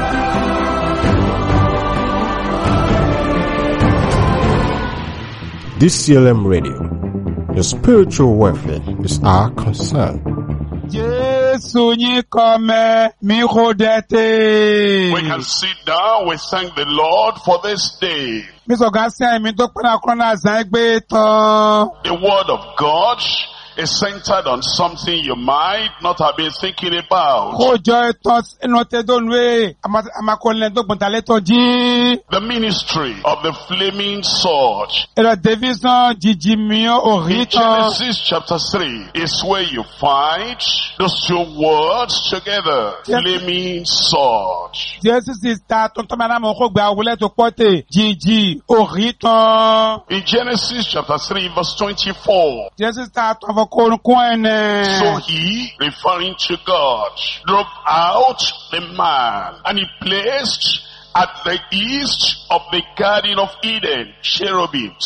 S3: This C L M Radio, your spiritual welfare is our concern.
S4: Jésù yín kọ́mẹ́ mi kò dẹ́tẹ̀.
S2: We can sit down, we thank the Lord for this day.
S4: Mi sọ̀gá sí àmì tó pẹ́ náà kọ́nà àzá gbé tán.
S2: The word of God is centered on something you might not have been thinking about.
S4: Kó jọ ìtàn inú tẹ́dọ̀nùwé àmàkọ́lẹ̀ dọ́gbọ̀ntàlẹ́ tó jí.
S2: The ministry of the flaming sword.
S4: Ẹ̀rọ Davidson jìjì mìíràn òrí
S2: In
S4: tán.
S2: Genesis chapter three is where you find those two words together.
S4: Yes.
S2: Flaming sword.
S4: Jésù sì ta tuntun máa náà kó gba àwòlẹ̀ tó pọ́tẹ̀ jìjì òrí tán.
S2: In Genesis chapter three verse twenty-four.
S4: Jésù ta tán fọ kórukún ẹ̀nẹ̀.
S2: So he, referring to God, drove out the man, and he placed at the east of the Garden of Eden cherubims.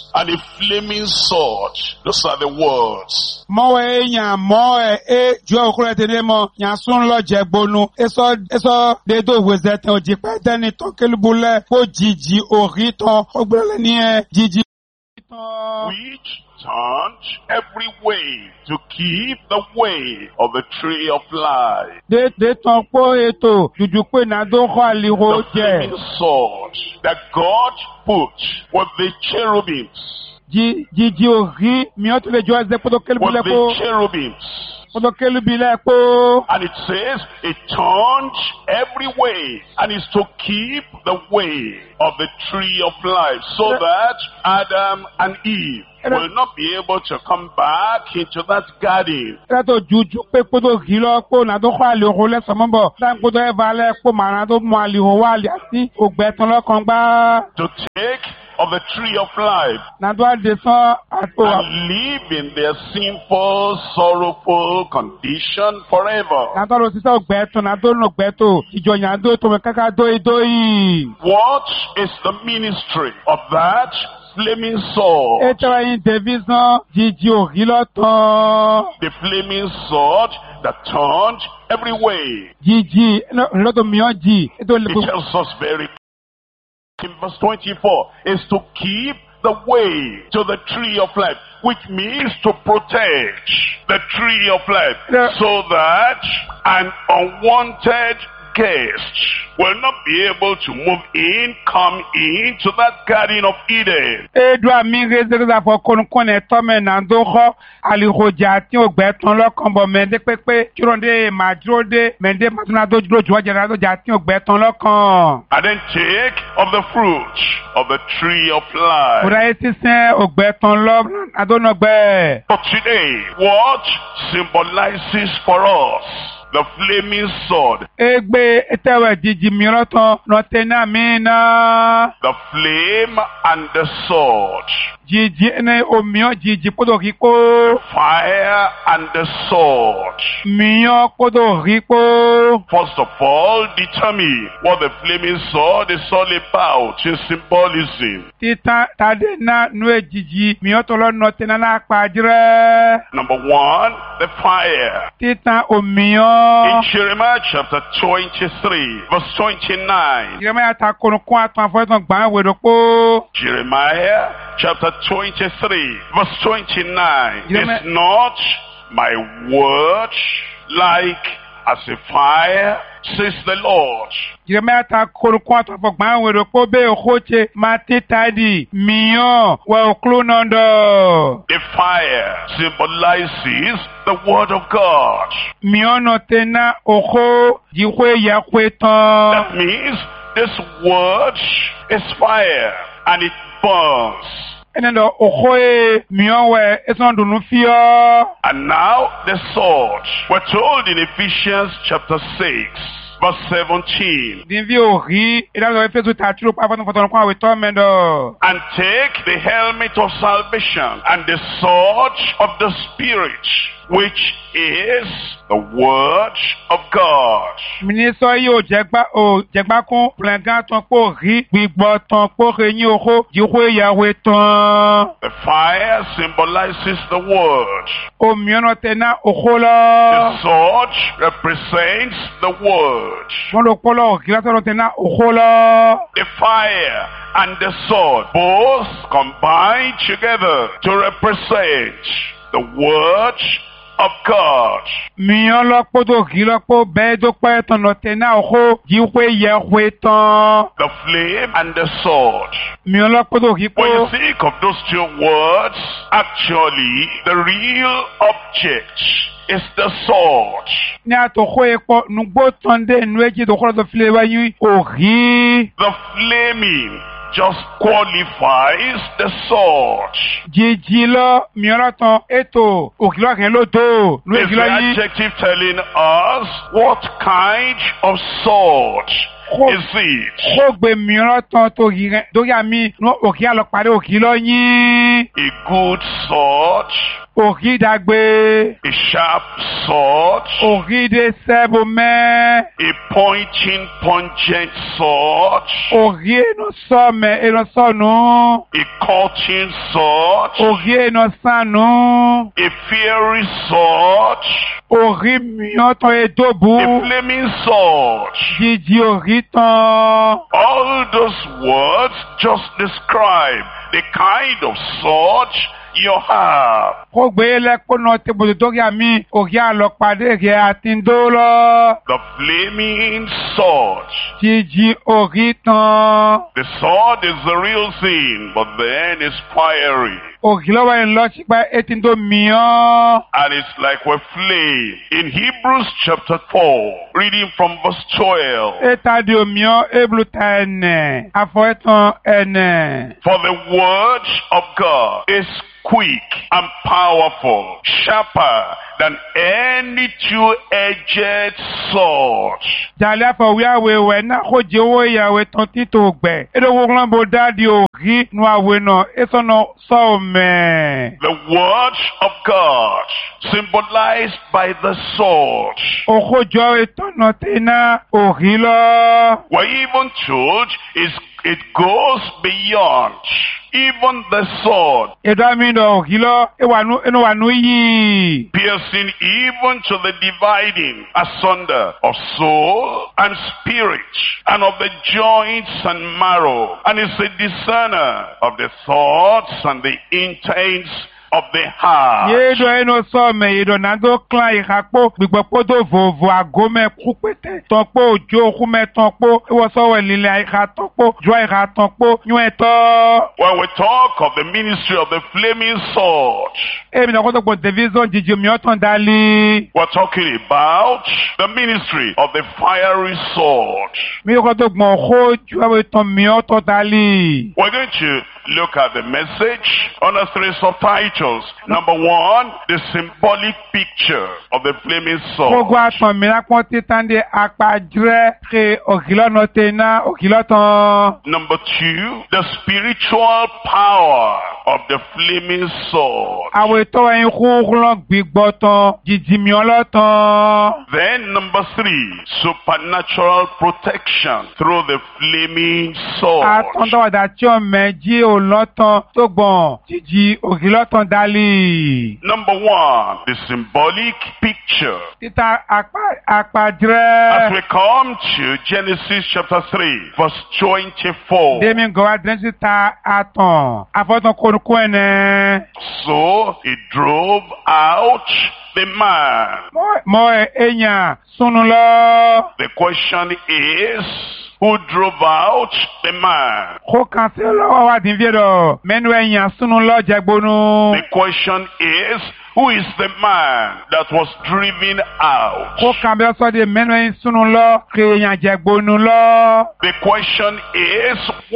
S2: and a flaming sword. Those are the words.
S4: Mọ́wé yàn mọ́ ẹ̀ é ju òkúrẹ́ tẹ̀lé mọ́ yàn sún lọ jẹ gbónú. Èso èso dédé òwúzẹ̀ tẹ̀ òjì pẹ́ tẹ́ni tán kélébúlẹ̀ kó jìjì òrí tán ó gbẹ́lẹ̀ ní ẹ̀ jìjì tán.
S2: Which turned every way to keep the way of the tree of life.
S4: Dédé tán pó ètò jùjú pé nàdó kọ́ àlìhó
S2: The
S4: jẹ.
S2: flaming sword that God put with the cherubims.
S4: Jìjì òrí mìíràn tó lè jọ ẹsẹ̀ pọ́tọ́
S2: With
S4: kélébúlẹ̀ kó.
S2: the cherubims.
S4: Pọ́tọ́ kélébúlẹ̀ kó.
S2: And it says it turned every way and is to keep the way of the tree of life so that Adam and Eve will not be able to come back into that garden.
S4: Ẹ̀rọ jùjú pé pọ́tọ́ rí lọ pé nàdó kọ́ àlìhó lẹ́sọ̀ mọ́bọ̀. Láì pọ́tọ́ ẹ̀ balẹ̀ pé màrán tó mú àlìhó wá àlì àti ògbẹ́tàn lọ́kàn gbá.
S2: To take of the tree of life
S4: Nàdó àdèsán àtò
S2: and live in their sinful, sorrowful condition forever.
S4: nàdó àdó sísá ògbẹ́tàn nàdó nù ògbẹ́tò ìjọyàn àdó tó mẹ́ káká dóyí dóyí.
S2: What is the ministry of that flaming sword?
S4: Ètò ẹ̀yìn Davidson jíjí òrí lọ́tàn.
S2: The flaming sword that turned every way.
S4: Jíjí lọ́tọ̀ mìíràn jì. Ètò
S2: It tells us very in verse twenty-four is to keep the way to the tree of life, which means to protect the tree of life
S4: Yeah.
S2: so that an unwanted guest will not be able to move in, come into that garden of Eden.
S4: Edu ami rezereza fọ kọ́nukọ́nù ẹ̀tọ́ mẹ́ nàdó kọ́ àlìhòjà àti ògbẹ́tàn lọ́kàn bọ̀ mẹ́ndé pépé jíròndé màdúródé mẹ́ndé màdúnádó dúró jù ọjà nàdójà àti ògbẹ́tàn lọ́kàn.
S2: And then take of the fruit of the tree of life.
S4: Kúrẹ́ yìí sísẹ́ ògbẹ́tàn lọ àdónàgbẹ́.
S2: But today, what symbolizes for us the flaming sword?
S4: Egbe etewe jiji mìíràn tán nọtẹ́nà mìíràn.
S2: The flame and the sword.
S4: Jiji ẹni òmìíràn jiji kódò kíkó.
S2: Fire and the sword.
S4: Mìíràn kódò kíkó.
S2: First of all, determine what the flaming sword is all about in symbolism.
S4: Títan tàdé náà nù èjìjì mìíràn tó lọ nọtẹ́nà náà pàjírẹ́.
S2: Number one, the fire.
S4: Títan òmìíràn.
S2: In Jeremiah chapter twenty-three, verse twenty-nine.
S4: Jeremiah ta kónukún àtún àfọwọ́tàn gbà wèrè pọ̀.
S2: Jeremiah chapter twenty-three, verse twenty-nine.
S4: Jeremiah-
S2: Is not my word like as a fire, says the Lord.
S4: Jeremiah ta kónukún àtún àfọwọ́tàn gbà wèrè pọ̀ bẹ́ẹ̀ òkòtse máa ti tàdí mìíràn wẹ̀ òkúlù náà dọ̀.
S2: The fire symbolizes the word of God.
S4: Mìíràn nọ tẹ́ná òkó jíwé yàkwé tán.
S2: That means this word is fire and it burns.
S4: Ẹni dọ̀ òkó yẹ mìíràn wẹ̀ ẹ̀sán dùnú fíọ́.
S2: And now the sword. We're told in Ephesians chapter six, verse seventeen.
S4: Dìbí òrí ìdájọ́ Éfésù tàtúrò pàfọ́tún fọ́tún àwẹ̀ tọ́ mẹ́dọ̀.
S2: And take the helmet of salvation and the sword of the Spirit, which is the word of God.
S4: Mínísọ̀ yìí ò jẹ́gbá ò jẹ́gbá kún pẹ̀lẹ́gán tán pò rí gbígbọ́ tán pò rẹ̀yìn òkó jíwé ìyàwó tán.
S2: The fire symbolizes the word.
S4: Òmìíràn tẹ̀ná òkó
S2: The
S4: lọ.
S2: sword represents the word.
S4: Wọ́n lọ pọ́lọ́ òkè látọ̀rọ̀ tẹ̀ná òkó lọ.
S2: The fire and the sword both combine together to represent the word of God.
S4: Mìíràn lọ́pọ̀ tó rí lọ́pọ̀ bẹ́ẹ̀ tó pẹ́ tán lọ tẹ̀ná òkó jíwé ìyàwó tán.
S2: The flame and the sword.
S4: Mìíràn lọ́pọ̀ tó rí
S2: When you
S4: pọ̀.
S2: think of those two words, actually the real object is the sword.
S4: Ní àtòkó epo nugbó tán dé inú èjì tó kọ́ lọ́dọ̀ fílẹ̀ wáyé òrí.
S2: The flaming just qualifies the sword.
S4: Jíjí lọ mìíràn tán ètò òkìlọ́ kẹ́ ló tó ló
S2: It's
S4: èkì
S2: the
S4: lọ yí.
S2: adjective telling us what kind of sword
S4: Kó-
S2: is it.
S4: Kó gbé mìíràn tán tó rí rẹ̀ dórí àmì ní òkì àlọ́ parí òkì lọ yín.
S2: a good sword,
S4: Ògídàgbé.
S2: a sharp sword,
S4: Ògídé sẹ́bùmẹ́.
S2: a pointing, pungent sword,
S4: Ògí ẹnu sọ́mẹ̀ ẹnu sọ́nù.
S2: a cutting sword,
S4: Ògí ẹnu sànù.
S2: a fiery sword,
S4: Ògí mìíràn tán èdòbù.
S2: a flaming sword.
S4: Jíjí ògí tán.
S2: All those words just describe the kind of sword you have.
S4: Kó gbé lẹ́kọ̀ọ́nà tí mo tó kí àmì ògí àlọ́pàdé rẹ̀ àti ń dó lọ.
S2: The flaming sword.
S4: Jíjí ògí tán.
S2: The sword is the real thing, but then it's fiery.
S4: Ògí lọ́wọ́ ẹ̀ lọ sí pé etí ń dó mìíràn.
S2: And it's like a flame. In Hebrews chapter four, reading from verse twelve.
S4: Eta di omio ebluta ene. Afo etan ene.
S2: For the word of God is quick and powerful, sharper than any two-edged sword.
S4: Jale afo wiawe we na koje wo yawe ton tito gbe. Edo wo glan bo dadi ori nu awe no. Eso no so me.
S2: The word of God symbolized by the sword.
S4: Oko jo etan no tena ori lo.
S2: We're even told is it goes beyond even the sword,
S4: Edo ami do ori lo. E wanu eno wanu yi.
S2: piercing even to the dividing asunder of soul and spirit, and of the joints and marrow, and is a discerner of the thoughts and the intents of the heart.
S4: Yedo eno so me yedo nando klan ikakpo gbigbopo do vovo agome kupete tonpo ojo kume tonpo ewo so we lile ika tonpo jo ika tonpo yun eto.
S2: When we talk of the ministry of the flaming sword,
S4: Emi na koto po division jiji mi oton dali.
S2: we're talking about the ministry of the fiery sword.
S4: Mi koto gbon ho ju awe ton mi oton dali.
S2: We're going to look at the message under three subtitles. Number one, the symbolic picture of the flaming sword.
S4: Kogo aton mi la pon titande akpadre ke okilono tena okiloton.
S2: Number two, the spiritual power of the flaming sword.
S4: Awe to en khurlon gbigboton jiji mi oloton.
S2: Then number three, supernatural protection through the flaming sword.
S4: Atọ́ndọ́ wàdà tí ó mẹ́jí òlọ́tàn tó gbọ̀n jíjí ògìlọ́tàn dálì.
S2: Number one, the symbolic picture.
S4: Títa
S2: As
S4: àpàdrẹ́.
S2: we come to Genesis chapter three, verse twenty-four.
S4: Dèmi gọ̀wá dẹ́sí ta àtàn. Àfọ́tàn kónúkó ẹ̀nẹ́.
S2: So he drove out the man.
S4: Mọ èèyàn súnú lọ.
S2: The question is, who drove out the man?
S4: Kó kan sí lọ́wọ́ wá dín fídọ̀. Mẹ́nu èèyàn súnú lọ jẹgbónú.
S2: The question is, who is the man that was driven out?
S4: Kó kan bí ọsọ di mẹ́nu èèyàn súnú lọ. Kí èèyàn jẹgbónú lọ.
S2: The question is,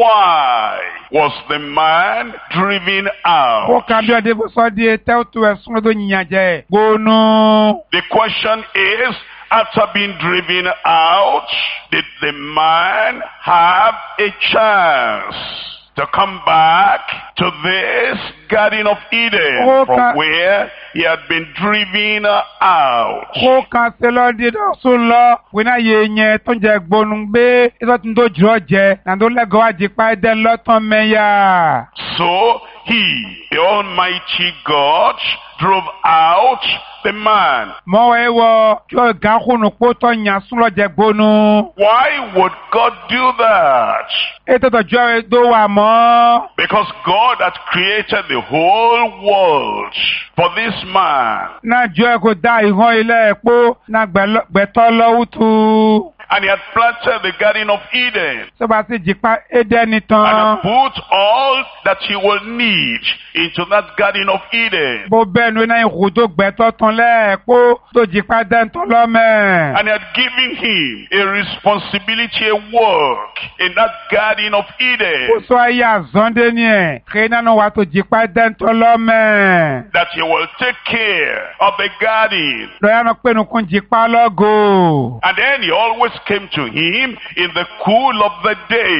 S2: why was the man driven
S4: Kó
S2: out?
S4: kan bí ọdẹ bó sọ di tẹ́wọ́tò ẹ̀sùn lọ́dọ̀ yìnyín jẹ gbónú.
S2: The question is, after being driven out, did the man have a chance to come back to this Garden of Eden
S4: Oh,
S2: from
S4: God.
S2: where he had been driven out?
S4: Kó kan sí lọ di dọ̀sùn lọ. Wíná yé yẹn tó ń jẹ gbónú gbé. Ìtọ́ tí ń tó jù ọ jẹ. Nàdó lẹ́gọ̀ọ́ àjẹpá ẹ̀dẹ́ lọ́tàn mẹ́yà.
S2: So he, the Almighty God, drove out the man.
S4: Mọ̀wé wọ tí ó gán kúnnù pó tọ́ yàn sún lọ jẹ gbónú.
S2: Why would God do that?
S4: Ètò ìtọ́jú ẹ̀ tó wà mọ́.
S2: Because God had created the whole world for this man.
S4: Náà jọ ẹ̀ kò dá ìhàn ilé ẹ̀pó náà gbẹ̀tọ́ lọ́wọ́ tu.
S2: And he had planted the Garden of Eden
S4: Sọ́ba sì jìpá Édẹ́nì
S2: and
S4: tán.
S2: had put all that he will need into that Garden of Eden.
S4: Bó bẹ́ẹ̀ ni náà ìhù tó gbẹ̀tọ́ tán lẹ́ẹ̀pó tó jìpá dẹ́ntọ́ lọ́mẹ̀.
S2: And he had given him a responsibility, a work in that Garden of
S4: Kó
S2: Eden,
S4: sọ ayé àzọ́ndé ni ẹ̀. Kí náà wà tó jìpá dẹ́ntọ́ lọ́mẹ̀.
S2: that he will take care of the garden.
S4: Lọ́yà náà pé nukun jìpá lọ́gò.
S2: And then he always came to him in the cool of the day.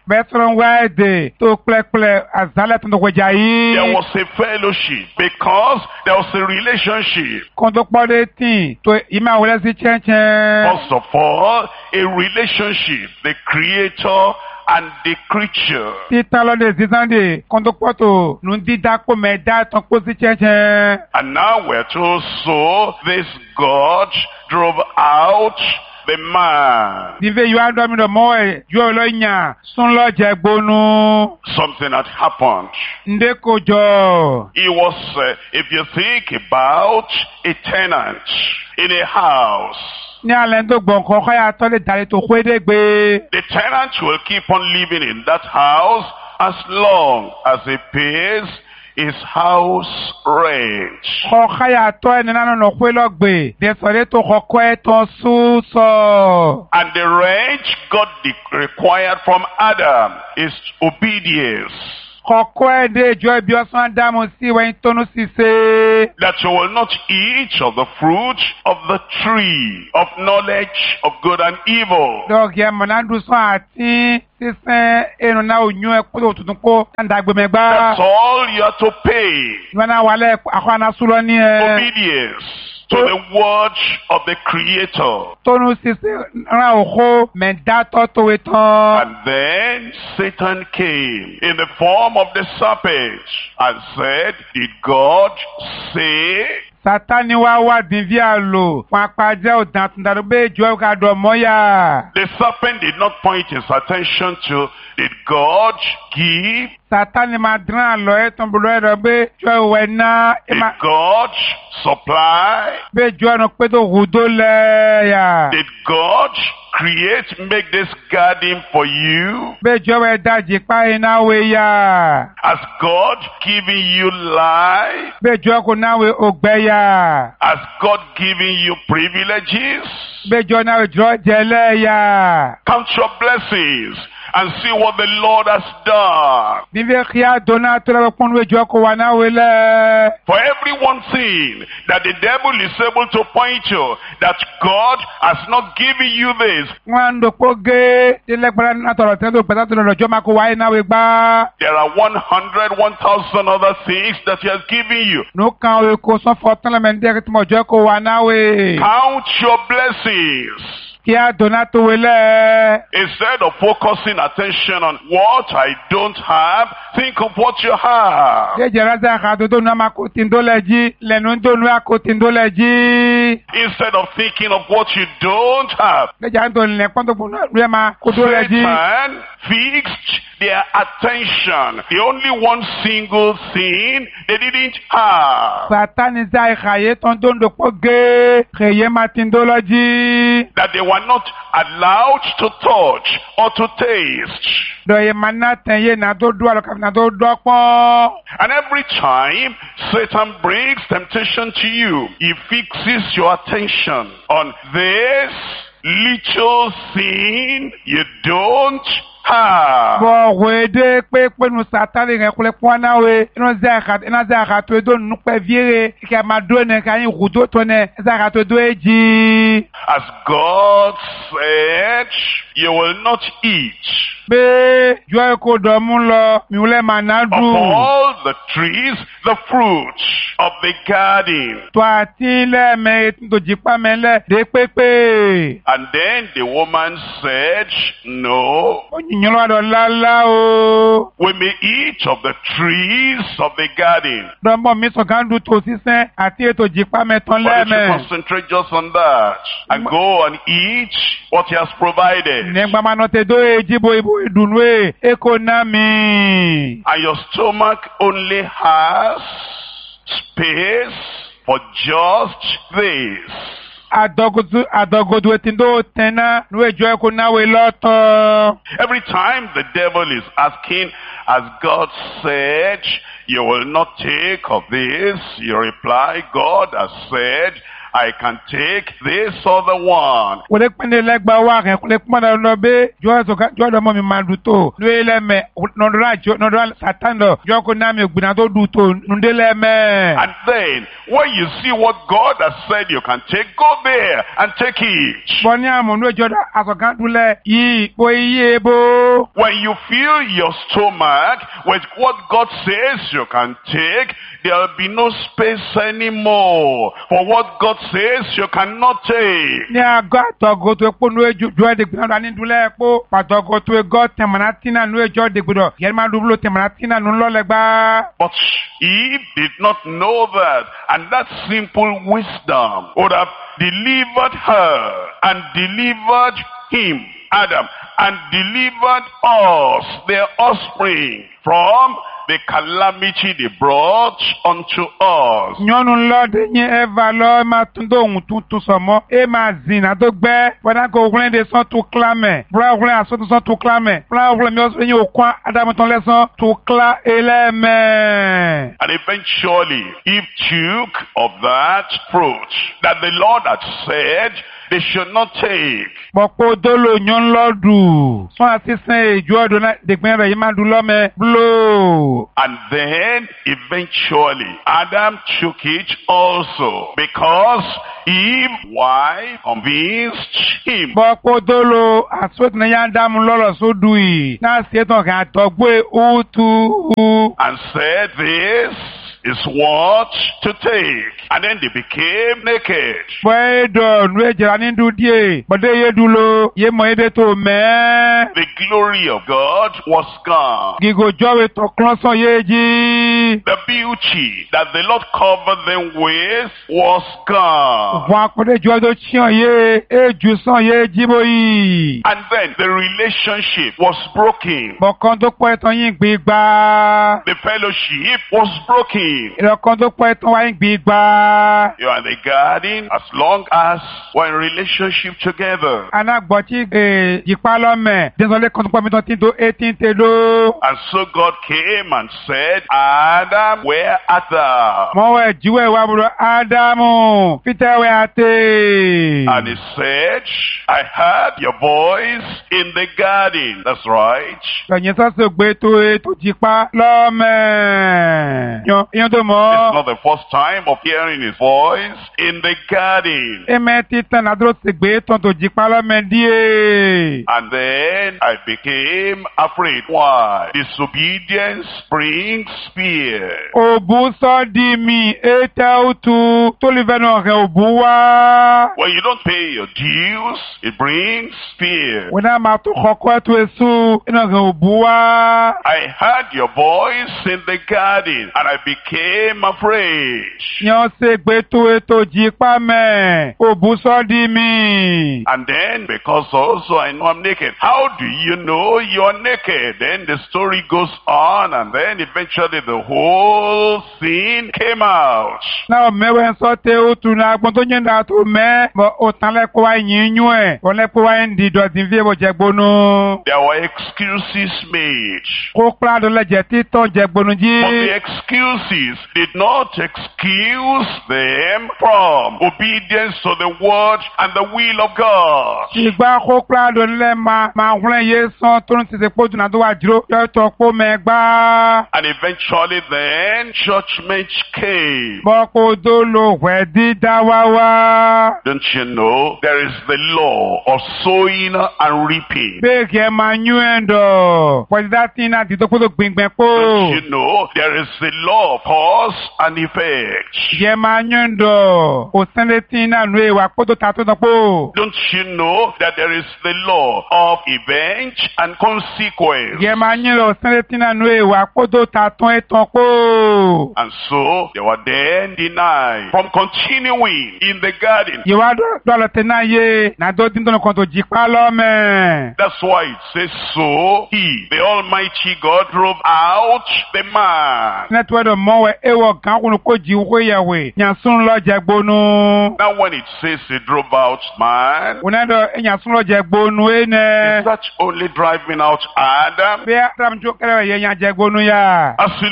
S4: Bẹ́sọ̀rọ̀ wẹ́ẹ̀dẹ̀ tó pẹ́pẹ́ àzálẹ̀ tó ń dọ̀gbẹ̀jà yìí.
S2: There was a fellowship because there was a relationship.
S4: Kò tó pọ́ dé tì tó ìmọ̀ àwòrán sí chẹ́ńchẹ́ń.
S2: First of all, a relationship, the creator and the creature.
S4: Títan lọ́dẹ̀ sísáńdẹ̀ kò tó pọ́ tó nù dídá kó mẹ́ẹ̀dá tán kó sí chẹ́ńchẹ́ń.
S2: And now we're told, so this God drove out the man.
S4: Dive yóò adọ́ mi dọ̀ mọ́ ẹ̀ yóò lọ yàn sún lọ jẹ gbónú.
S2: Something had happened.
S4: Ndé kò jọ.
S2: It was, uh, if you think about a tenant in a house,
S4: Ní alẹ́ tó gbọ̀n kan kọ́ yà tọ́ lè darí tó kwédé gbé.
S2: the tenant will keep on living in that house as long as he pays his house rent.
S4: Kọ́ yà tọ́ ẹni náà nọ kwé lọ́gbè. Dẹ̀sọ̀rẹ́ tó kọ́kọ́ ẹ̀ tán sú sọ.
S2: And the rent God de- required from Adam is obedience.
S4: Kọ́kọ́ ẹ̀ dé ìjọ ibi ọ̀sán dámú sí wẹ́n tónú sí ṣe.
S2: That you will not eat of the fruit of the tree of knowledge of good and evil.
S4: Dọ́ọ̀gì ẹ̀ mọ̀nàdún sọ àti sísẹ́ ẹnu náà ò yún ẹ kó tuntun kó dàgbẹ̀mẹ̀gbá.
S2: That's all you have to pay.
S4: Ìwọ́n náà wàlẹ̀ àkọ́nà súlọ ní ẹ.
S2: Obedience to the word of the Creator.
S4: Tónú sísẹ́ ràn òkú mẹ̀dátọ́ tòwe tán.
S2: And then Satan came in the form of the serpent and said, did God say?
S4: Sátánì wá wá dìbí àlò fún apájẹ́ òdàn àtúndàdúgbò ìjọ ìkàdọ̀ mọ́yà.
S2: The serpent did not point his attention to, did God give?
S4: Sátánì máa dín àlọ́ ẹ̀ tán bọ̀dọ̀ ẹ̀rọ pé ìjọ ìwẹ̀ náà.
S2: Did God supply?
S4: Pé ìjọ ẹ̀rọ pé tó hù tó lẹ́yà.
S2: Did God create, make this garden for you?
S4: Pé ìjọ ìwẹ̀ dájì pa iná wẹ̀yà.
S2: Has God given you life?
S4: Pé ìjọ kò náà wẹ̀ ògbẹ́yà.
S2: Has God given you privileges?
S4: Pé ìjọ náà wẹ̀ jọ jẹ lẹ́yà.
S2: Count your blessings and see what the Lord has done.
S4: Níbi kí á dọ́nà tó lọ́wọ́ pọ́n ìjọ kò wà náà wẹ̀ lẹ́.
S2: For every one thing that the devil is able to point to, that God has not given you this,
S4: Wọ́n ń dòpó gé ilẹ̀gbẹ̀rẹ̀ náà tọ̀rọ̀ tẹ́lẹ̀ tó pẹ̀lú tó lọ́jọ́ máa kó wáyé náà wẹ̀ gbá.
S2: there are one hundred, one thousand other things that he has given you.
S4: Nù kan òye kò sọ́fọ̀ tán lẹ́mẹ̀ ní ẹ̀kẹ́ tí mo jẹ́ kó wà náà wẹ̀.
S2: Count your blessings.
S4: Kí á dọ́nà tó wẹ̀ lẹ́.
S2: Instead of focusing attention on what I don't have, think of what you have.
S4: Ṣé jẹ́rẹ́ sẹ́ àkàtò tó nù àmà kò tí ń tó lẹ̀ jí lẹ́nu ń tó nù àkó tí ń tó lẹ̀ jí.
S2: Instead of thinking of what you don't have,
S4: Ṣé jẹ́rẹ́ tó lẹ̀ pọ́n tó kù náà rí ẹ̀ máa kó tó lẹ̀ jí.
S2: Satan fixed their attention. The only one single thing they didn't have.
S4: Sátánì sá ìkàyé tán tó ń dòpó gé kèyé máa ti ń tó lọ jí.
S2: That they were not allowed to touch or to taste.
S4: Dọ̀yẹ̀ máa ná tẹ̀yé náà tó dúró àlọ́kàfẹ́ náà tó dọ́pọ́n.
S2: And every time Satan brings temptation to you, he fixes your attention on this little thing you don't have.
S4: Bọ̀ wéde pé pẹ́nu Sátánì rẹ̀ kúlẹ̀ pọ́n náà wé. Inú zẹ́ àkàtò iná zẹ́ àkàtò èdò nínú pẹ́ víre. Kíkẹ́ máa dúró ní ká yín kùdó tó ní zẹ́ àkàtò èdò èjì.
S2: As God said, you will not eat
S4: Pé jọ èkó dọ̀mú lọ, mi wúlẹ̀ máa ná
S2: of
S4: dùn.
S2: all the trees, the fruit of the garden.
S4: Tó àti lẹ́ẹ̀mẹ́ tó jípa mẹ́lẹ̀ dé pépé.
S2: And then the woman said, no,
S4: Òyìnbó lọ́dọ̀ lálá o.
S2: we may eat of the trees of the garden.
S4: Dọ́mbọ̀ mi sọ̀kan dùn tó sísẹ́ àti ètò jípa mẹ́tàn
S2: Why don't you
S4: lẹ́ẹ̀mẹ́.
S2: concentrate just on that and go and eat what he has provided?
S4: Nígbà máa nọ tẹ dó èjì bo ìbò ìdùnnú ẹ̀ èkó náà mi.
S2: And your stomach only has space for just this.
S4: Àdọ́gòdò àdọ́gòdò etí ndó tẹ́ná ní ìjọ ẹ̀kọ́ náà wẹ̀ lọ́tọ̀.
S2: Every time the devil is asking, as God said, you will not take of this, you reply, God has said, I can take this other one.
S4: Kule pende legba wa ke kule pende no be jo so ka jo do mo mi manduto no ele me no ra jo no ra satan do jo ko na mi ogbina to du to ndele me.
S2: And then when you see what God has said you can take, go there and take it.
S4: Boni amo no jo da asokan dule yi bo iye bo.
S2: When you fill your stomach with what God says you can take, there will be no space anymore for what God says you cannot take.
S4: Ni aga to go to epo no eju jo de gbina ni dule epo pato go to God temanatina no ejo de gbido yer ma dublo temanatina no lo legba.
S2: But Eve did not know that, and that simple wisdom would have delivered her and delivered him, Adam, and delivered us, their offspring, from the calamity they brought unto us.
S4: Nyɔnu lɔ de nye Eva lɔ ma tún do ohun tuntun sɔmɔ e ma zina tó gbɛ wɛna ko wlɛ de sɔn tó kla mɛ bla wlɛ asɔtò sɔn tó kla mɛ bla wlɛ mi ɔsɔ enye okun adamatɔn lɛ sɔn tó kla elɛ mɛ.
S2: And eventually Eve took of that fruit that the Lord had said they should not take.
S4: Bɔkpo dolo nyɔnu lɔ du sɔn asisɛn eju ɔdo na degbɛ rɛ yi ma du lɔ mɛ blo.
S2: And then eventually Adam took it also because Eve's wife convinced him.
S4: Bɔkpo dolo asɔtò na ya damu lɔlɔ so du yi na setɔn kan tɔgbɛ utu.
S2: And said this is what to take. And then they became naked.
S4: Bɔɛdɔ nu edzra ni du die bɔde ye dulo ye mɔ ye de to mɛ.
S2: The glory of God was gone.
S4: Gigojɔwe tɔ klɔsɔn ye dzi.
S2: The beauty that the Lord covered them with was gone.
S4: Vɔn akpɔde jɔ do tiɲɔ ye eju sɔn ye dzibo yi.
S2: And then the relationship was broken.
S4: Bɔkɔn tó kpɔ etɔn yin gbigba.
S2: The fellowship was broken.
S4: Ìrọ̀kɔn tó kpɔ etɔn wa yin gbigba.
S2: You are in the garden as long as we're in relationship together.
S4: Anagbɔtsi ee jikpa lɔ mɛ desɔnle kɔntukpɔmitɔ ti do eti te do.
S2: And so God came and said, Adam, where art thou?
S4: Mɔwɛ jiwɛ wa bolo Adamu fitɛwɛ ate.
S2: And he said, I heard your voice in the garden. That's right.
S4: Kanyesase gbe to eto jikpa lɔ mɛ. Yɔ yɔ tó
S2: It's
S4: mɔ.
S2: not the first time of hearing his voice in the garden.
S4: Eme titan adro segbe ton to jikpa lɔ mɛ die.
S2: And then I became afraid. Why? Disobedience brings fear.
S4: Obu sɔ di mi ete utu tolivɛnɔ hɛ obu wa.
S2: When you don't pay your dues, it brings fear.
S4: Wena ma to xɔkɔ etu esu ena hɛ obu wa.
S2: I heard your voice in the garden and I became afraid.
S4: Nyɔ segbe to eto jikpa mɛ obu sɔ di mi.
S2: And then, because also I know I'm naked. How do you know you're naked? Then the story goes on, and then eventually the whole scene came out.
S4: Na o mɛwɛ sɔ te utu na gbɔn to nye da to mɛ bɔn o tan lɛ ko wa yin nyuɛ o lɛ ko wa yin di dɔ di vie bo jɛgbonu.
S2: There were excuses made.
S4: Ko kpla do lɛ jɛ titɔ jɛgbonu
S2: But the
S4: dzi.
S2: excuses did not excuse them from obedience to the word and the will of God.
S4: Ìgbà ko kpla do lɛ ma ma hlɛ ye sɔn tó ń tètè kpó dùnà tó wà dúró yɔ tɔ kpó mɛ gbá.
S2: And eventually then judgment came.
S4: Bɔn ko do lo wɛ di da wa wa.
S2: Don't you know there is the law of sowing and reaping?
S4: Bẹ́ẹ̀ kẹ́ ma nyuɛ dɔ. Pɔ̀jìdá tí na ti tó kó tó gbìngbìn
S2: Don't
S4: kpó.
S2: you know there is the law of cause and effect?
S4: Yẹ ma nyuɛ dɔ. O sẹ́ndé tí na nu ye wa kpó tó ta tó tán kpó.
S2: Don't you know that there is the law of event and consequence?
S4: Yẹ ma nyuɛ dɔ. O sẹ́ndé tí na nu ye wa kpó tó ta tán ye tán kpó.
S2: And so they were then denied from continuing in the garden.
S4: Yẹ wa dɔ dɔ tẹ náà ye. Na dɔ dín tó kàn tó jìkpa lọ mẹ́.
S2: That's why it says, so he, the Almighty God, drove out the man.
S4: Nẹ́tíwẹ́ dọ̀ mọ́ wẹ̀ ewọ̀ gán kúnnú kó jí wó yẹ̀wé. Nyàsún lọ jẹ gbónú.
S2: Now when it says he drove out man,
S4: Wọ́n dọ̀ nyàsún lọ jẹ gbónú ẹ̀
S2: is
S4: nẹ́.
S2: that only driving out Adam?
S4: Bí Adam tó kẹ́rẹ́ yẹ nyà jẹ gbónú yá.
S2: As you look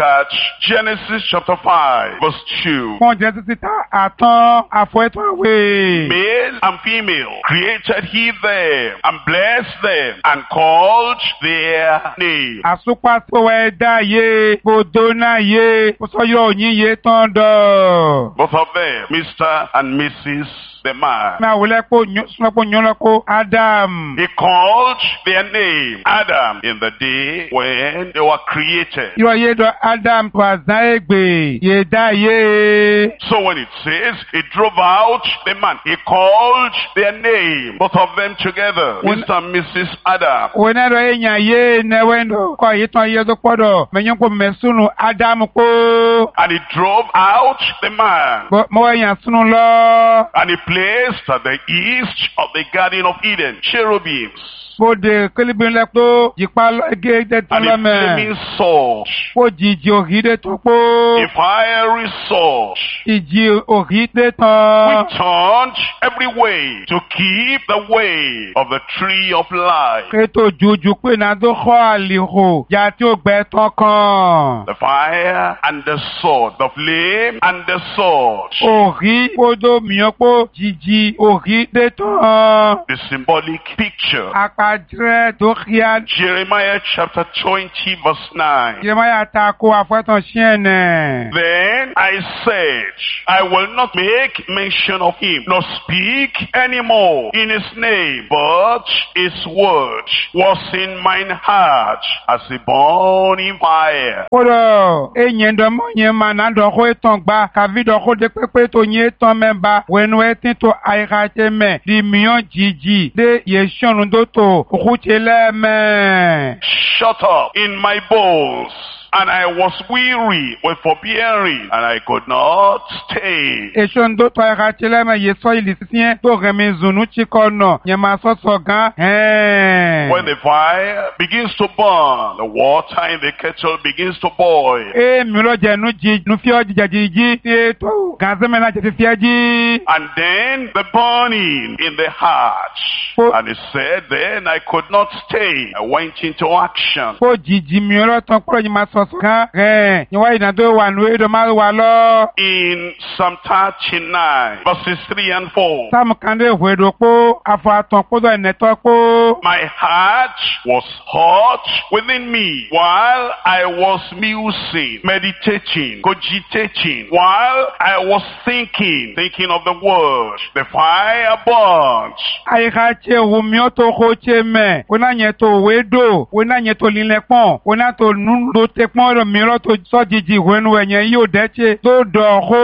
S2: at Genesis chapter five, verse two.
S4: Fún Jésù ta àtàn àfọ̀ẹ́tàn àwẹ̀.
S2: Male and female created he them, and blessed them, and called their name.
S4: Àsopàtò ẹ̀dá yé, gbòdó náà yé, kò sọ yóò yín yé tán dọ̀.
S2: Both of them, Mister and Missus the man.
S4: Mẹ́ àwòlẹ́ kó sọ́pọ̀ yọ́nlọ́ kó Adam.
S2: He called their name Adam in the day when they were created.
S4: Yóò yé dọ̀ Adam tó àzá ègbè, yé dá yé.
S2: So when it says he drove out the man, he called their name, both of them together,
S4: When-
S2: Mister and Missus Adam.
S4: Wọ́n ẹ̀rọ èèyàn yé nẹ́wẹ́ndọ̀ kọ́ yé tán yé tó pọ̀dọ̀, mẹ́yìn kó mẹ́sùnù Adam kó.
S2: And he drove out the man,
S4: Mọ́ ẹ̀yàn súnú lọ.
S2: and he placed at the east of the Garden of Eden cherubims
S4: Bóde kélébé lẹ́kọ́ jìpá gẹ́gẹ́ tó
S2: and a
S4: lọ́mẹ̀.
S2: flaming sword,
S4: Kó jìjì òhìdé tó pó.
S2: a fiery sword,
S4: Ìjì òhìdé tán.
S2: which turned every way to keep the way of the tree of life.
S4: Kéto jùjù pé náà tó kọ́ àlìhò, yà tí ó gbẹ tán kan.
S2: The fire and the sword, the flame and the sword,
S4: Òhì kódó mìíràn pó jìjì òhìdé tán.
S2: the symbolic picture.
S4: Àpàdé tó kíá.
S2: Jeremiah chapter twenty verse nine.
S4: Jeremiah ta kó àfẹ́tàn ṣẹ́ẹ̀nẹ̀.
S2: Then I said, I will not make mention of him, nor speak anymore in his name, but his word was in mine heart as a burning fire.
S4: Kódò, èyàn dọ̀mọ́ yẹn máa náà dọ̀kọ́ ètàn gbà, kàví dọ̀kọ́ dé pépé tó yẹn tán mẹ́ba, wẹ̀nu ẹtí tó àìkàtẹ́ mẹ́, di mìíràn jìjì, dé yẹ̀ṣọ́nù tó tó, òkúté lẹ́mẹ̀.
S2: Shut up in my bones. And I was weary with forbearing, and I could not stay.
S4: Èṣọ́ ń tó tọ́ àìkàtẹ́ lẹ́mẹ̀ yẹ sọ ìlì sísìn tó rẹ̀mí zùnú tí kọ́ nà, yẹn máa sọ́sọ̀ gan.
S2: When the fire begins to burn, the water in the kettle begins to boil.
S4: Ee mìíràn jẹ́ nu jí, nu fi ọ́ jíjà jíjí, tí ètò gàzẹ́mẹ́ náà jẹ́ fífi ẹ́ jí.
S2: And then the burning in the heart.
S4: Oh.
S2: And he said, then I could not stay. I went into action.
S4: Kó jìjì mìíràn tán kúrò yìí máa sọ̀sọ̀ gan. Rẹ̀ yẹn wáyé ìdá tó wà nù èdè máa wà lọ.
S2: In Psalm thirty-nine, verses three and four.
S4: Sáàmù kan dé ìwé ìdòpó, afọ àtàn kódò ẹ̀nẹ́tọ́ pó.
S2: My heart was hot within me while I was musing, meditating, cogitating, while I was thinking, thinking of the word. The fire burnt.
S4: Àyíká tí ewu mi ó tó kó tí mẹ́, wọ́n náà yẹn tó wé dò, wọ́n náà yẹn tó lílẹ̀ pọ̀n, wọ́n náà tó nú ló tẹ pọ́n ọ̀rọ̀ mìíràn tó sọ jìjì ìwé nu ẹ̀yẹn yóò dẹ́tí tó dọ̀ kó.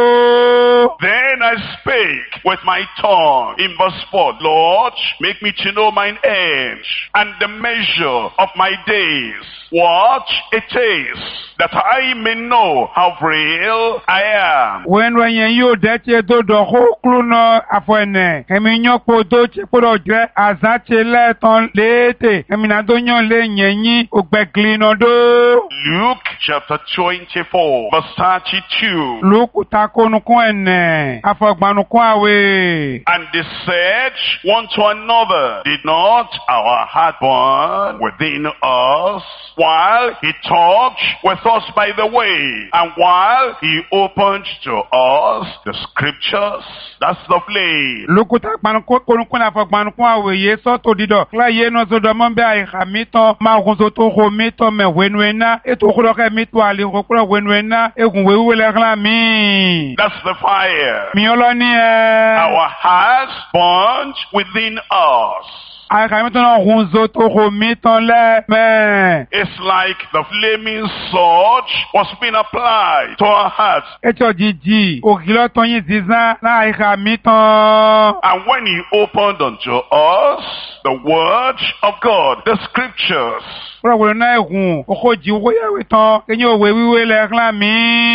S2: Then I spake with my tongue in verse four, Lord, make me to know mine end and the measure of my days, what it is, that I may know how frail I am.
S4: Wọ́n nu ẹ̀yẹn yóò dẹ́tí tó dọ̀ kó kúrú náà àfọ̀ ẹ̀nẹ̀, ẹ̀mí yán kó tó ti kúrò jẹ́ àzáti lẹ́ẹ̀tàn léètè, ẹ̀mí náà tó yán lé yẹn yín ògbẹ́gìlì náà dó.
S2: Luke chapter twenty-four, verse thirty-two.
S4: Lókù ta kónukún ẹ̀nẹ̀, afọ̀gbanukún àwẹ̀.
S2: And they said one to another, did not our heart burn within us while he talked with us by the way, and while he opened to us the scriptures? That's the flame.
S4: Lókù ta kónukún afọ̀gbanukún àwẹ̀ yé sọ́tò dídọ̀, kíláyé náà sọ́dọ̀ mọ́ bí àìkà mi tán, máa kún so tó kó mi tán mẹ́ wẹ́nu ẹ̀ná, ètò òkúrọ̀kẹ́ mi tó àlè òkúrọ̀ wẹ́nu ẹ̀ná, egun wéwúwé lẹ́kọ́lá mi.
S2: That's the fire.
S4: Mi ọlọ́ni ẹ̀.
S2: Our hearts burnt within us.
S4: Àìkà mi tán náà kún so tó kó mi tán lẹ́mẹ̀.
S2: It's like the flaming sword was being applied to our hearts.
S4: Ètò jìjì, òkìlọ̀ tán yìí zizán náà àìkà mi tán.
S2: And when he opened unto us the word of God, the scriptures,
S4: Kúrò wòlò náà ẹ̀gùn, òkò jì owó yẹ̀wé tán, kẹ́yìn òwe wíwé lẹ́kọ́lá mi.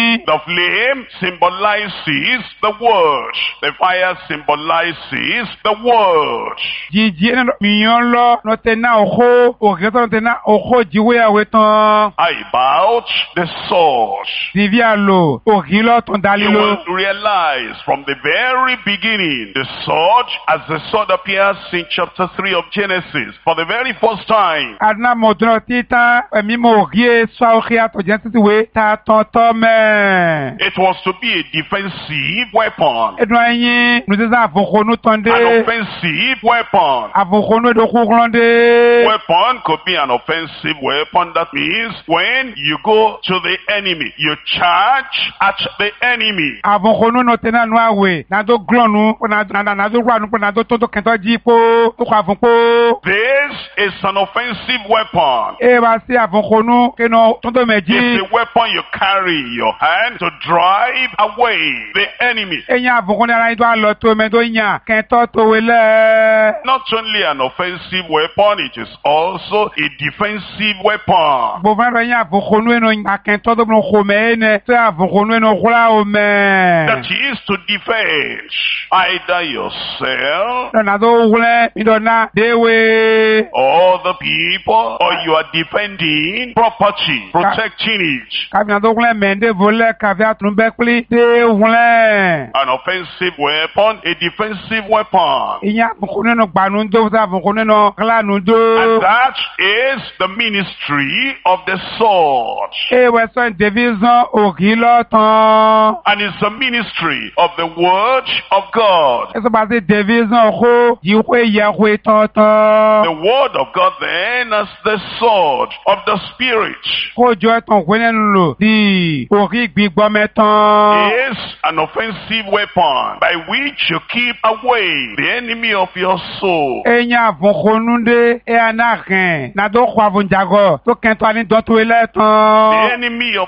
S4: yín.
S2: The flame symbolizes the word. The fire symbolizes the word.
S4: Jìjì ẹni mìíràn lọ nọtẹ náà òkó òkè tó nọtẹ náà òkó jíwé àwẹ tán.
S2: About the sword.
S4: Tìbí àlò òkè lọ tán
S2: You
S4: dalílò.
S2: will realize from the very beginning, the sword, as the sword appears in chapter three of Genesis, for the very first time,
S4: Adná mọ̀tún títà ẹ̀mí mọ̀ òkè sọ òkè àtọ̀jẹ́ títí wé ta tán tán mẹ́.
S2: it was to be a defensive weapon.
S4: Ẹnu ẹyin nùtẹ́sà àfọ̀kọ́nù tán dé.
S2: An offensive weapon.
S4: Àfọ̀kọ́nù ẹ̀dọ́kùnkùn dé.
S2: Weapon could be an offensive weapon. That means when you go to the enemy, you charge at the enemy.
S4: Àfọ̀kọ́nù nọtẹ náà nù àwẹ̀ nàdó glọ́nù nàdó gbànú pé nàdó tó tó kẹtọ́ jí pó tó kọ àfọ̀kọ́.
S2: This is an offensive weapon.
S4: Ẹ bá sí àfọ̀kọ́nù kẹ́nà tó tó mẹ́jì.
S2: It's a weapon you carry in your hand to drive away the enemy.
S4: Ẹ̀yin àfọ̀kọ́nù ara yín tó àlọ́ tó mẹ́ tó yàn kẹ́tọ́ tó wẹlẹ́.
S2: Not only an offensive weapon, it is also a defensive weapon.
S4: Gbogbo ẹ̀rọ yín àfọ̀kọ́nù ẹ̀nà àkẹ́tọ́ tó bọ̀ kò mẹ́ ẹ̀ nẹ́ tó àfọ̀kọ́nù ẹ̀nà kúrà ò mẹ́.
S2: That is to defend either yourself
S4: Lọ́nà tó wúlẹ̀ ìdọ̀nà déwé.
S2: or the people, or you are defending property, protecting it.
S4: Kàbí tó wúlẹ̀ mẹ́ndé volẹ̀ kàbí àtúnbẹ́ pílí dé wúlẹ̀.
S2: An offensive weapon, a defensive weapon.
S4: Ìyẹn àfọ̀kọ́nù ẹ̀nà gbanú dó tó àfọ̀kọ́nù ẹ̀nà kílánù dó.
S2: And that is the ministry of the sword.
S4: Ẹ wẹ̀ sọ division òkì lọ́tàn.
S2: And it's the ministry of the word of God.
S4: Ẹ sọ bá sí division kó yìí kó yẹ kó tọ̀tàn.
S2: The word of God then as the sword of the spirit
S4: Kó jọ ẹ̀tàn kó nínú lò di òkì gbígbọ́ mẹ́tàn.
S2: is an offensive weapon by which you keep away the enemy of your soul.
S4: Ẹ̀yin àfọ̀kọ́nù dé ẹ̀ àná kẹ̀ nàdó kó àfọ̀njàgọ̀ tó kẹ́ntọ́ àní dọ́tò ilẹ̀ tán.
S2: The enemy of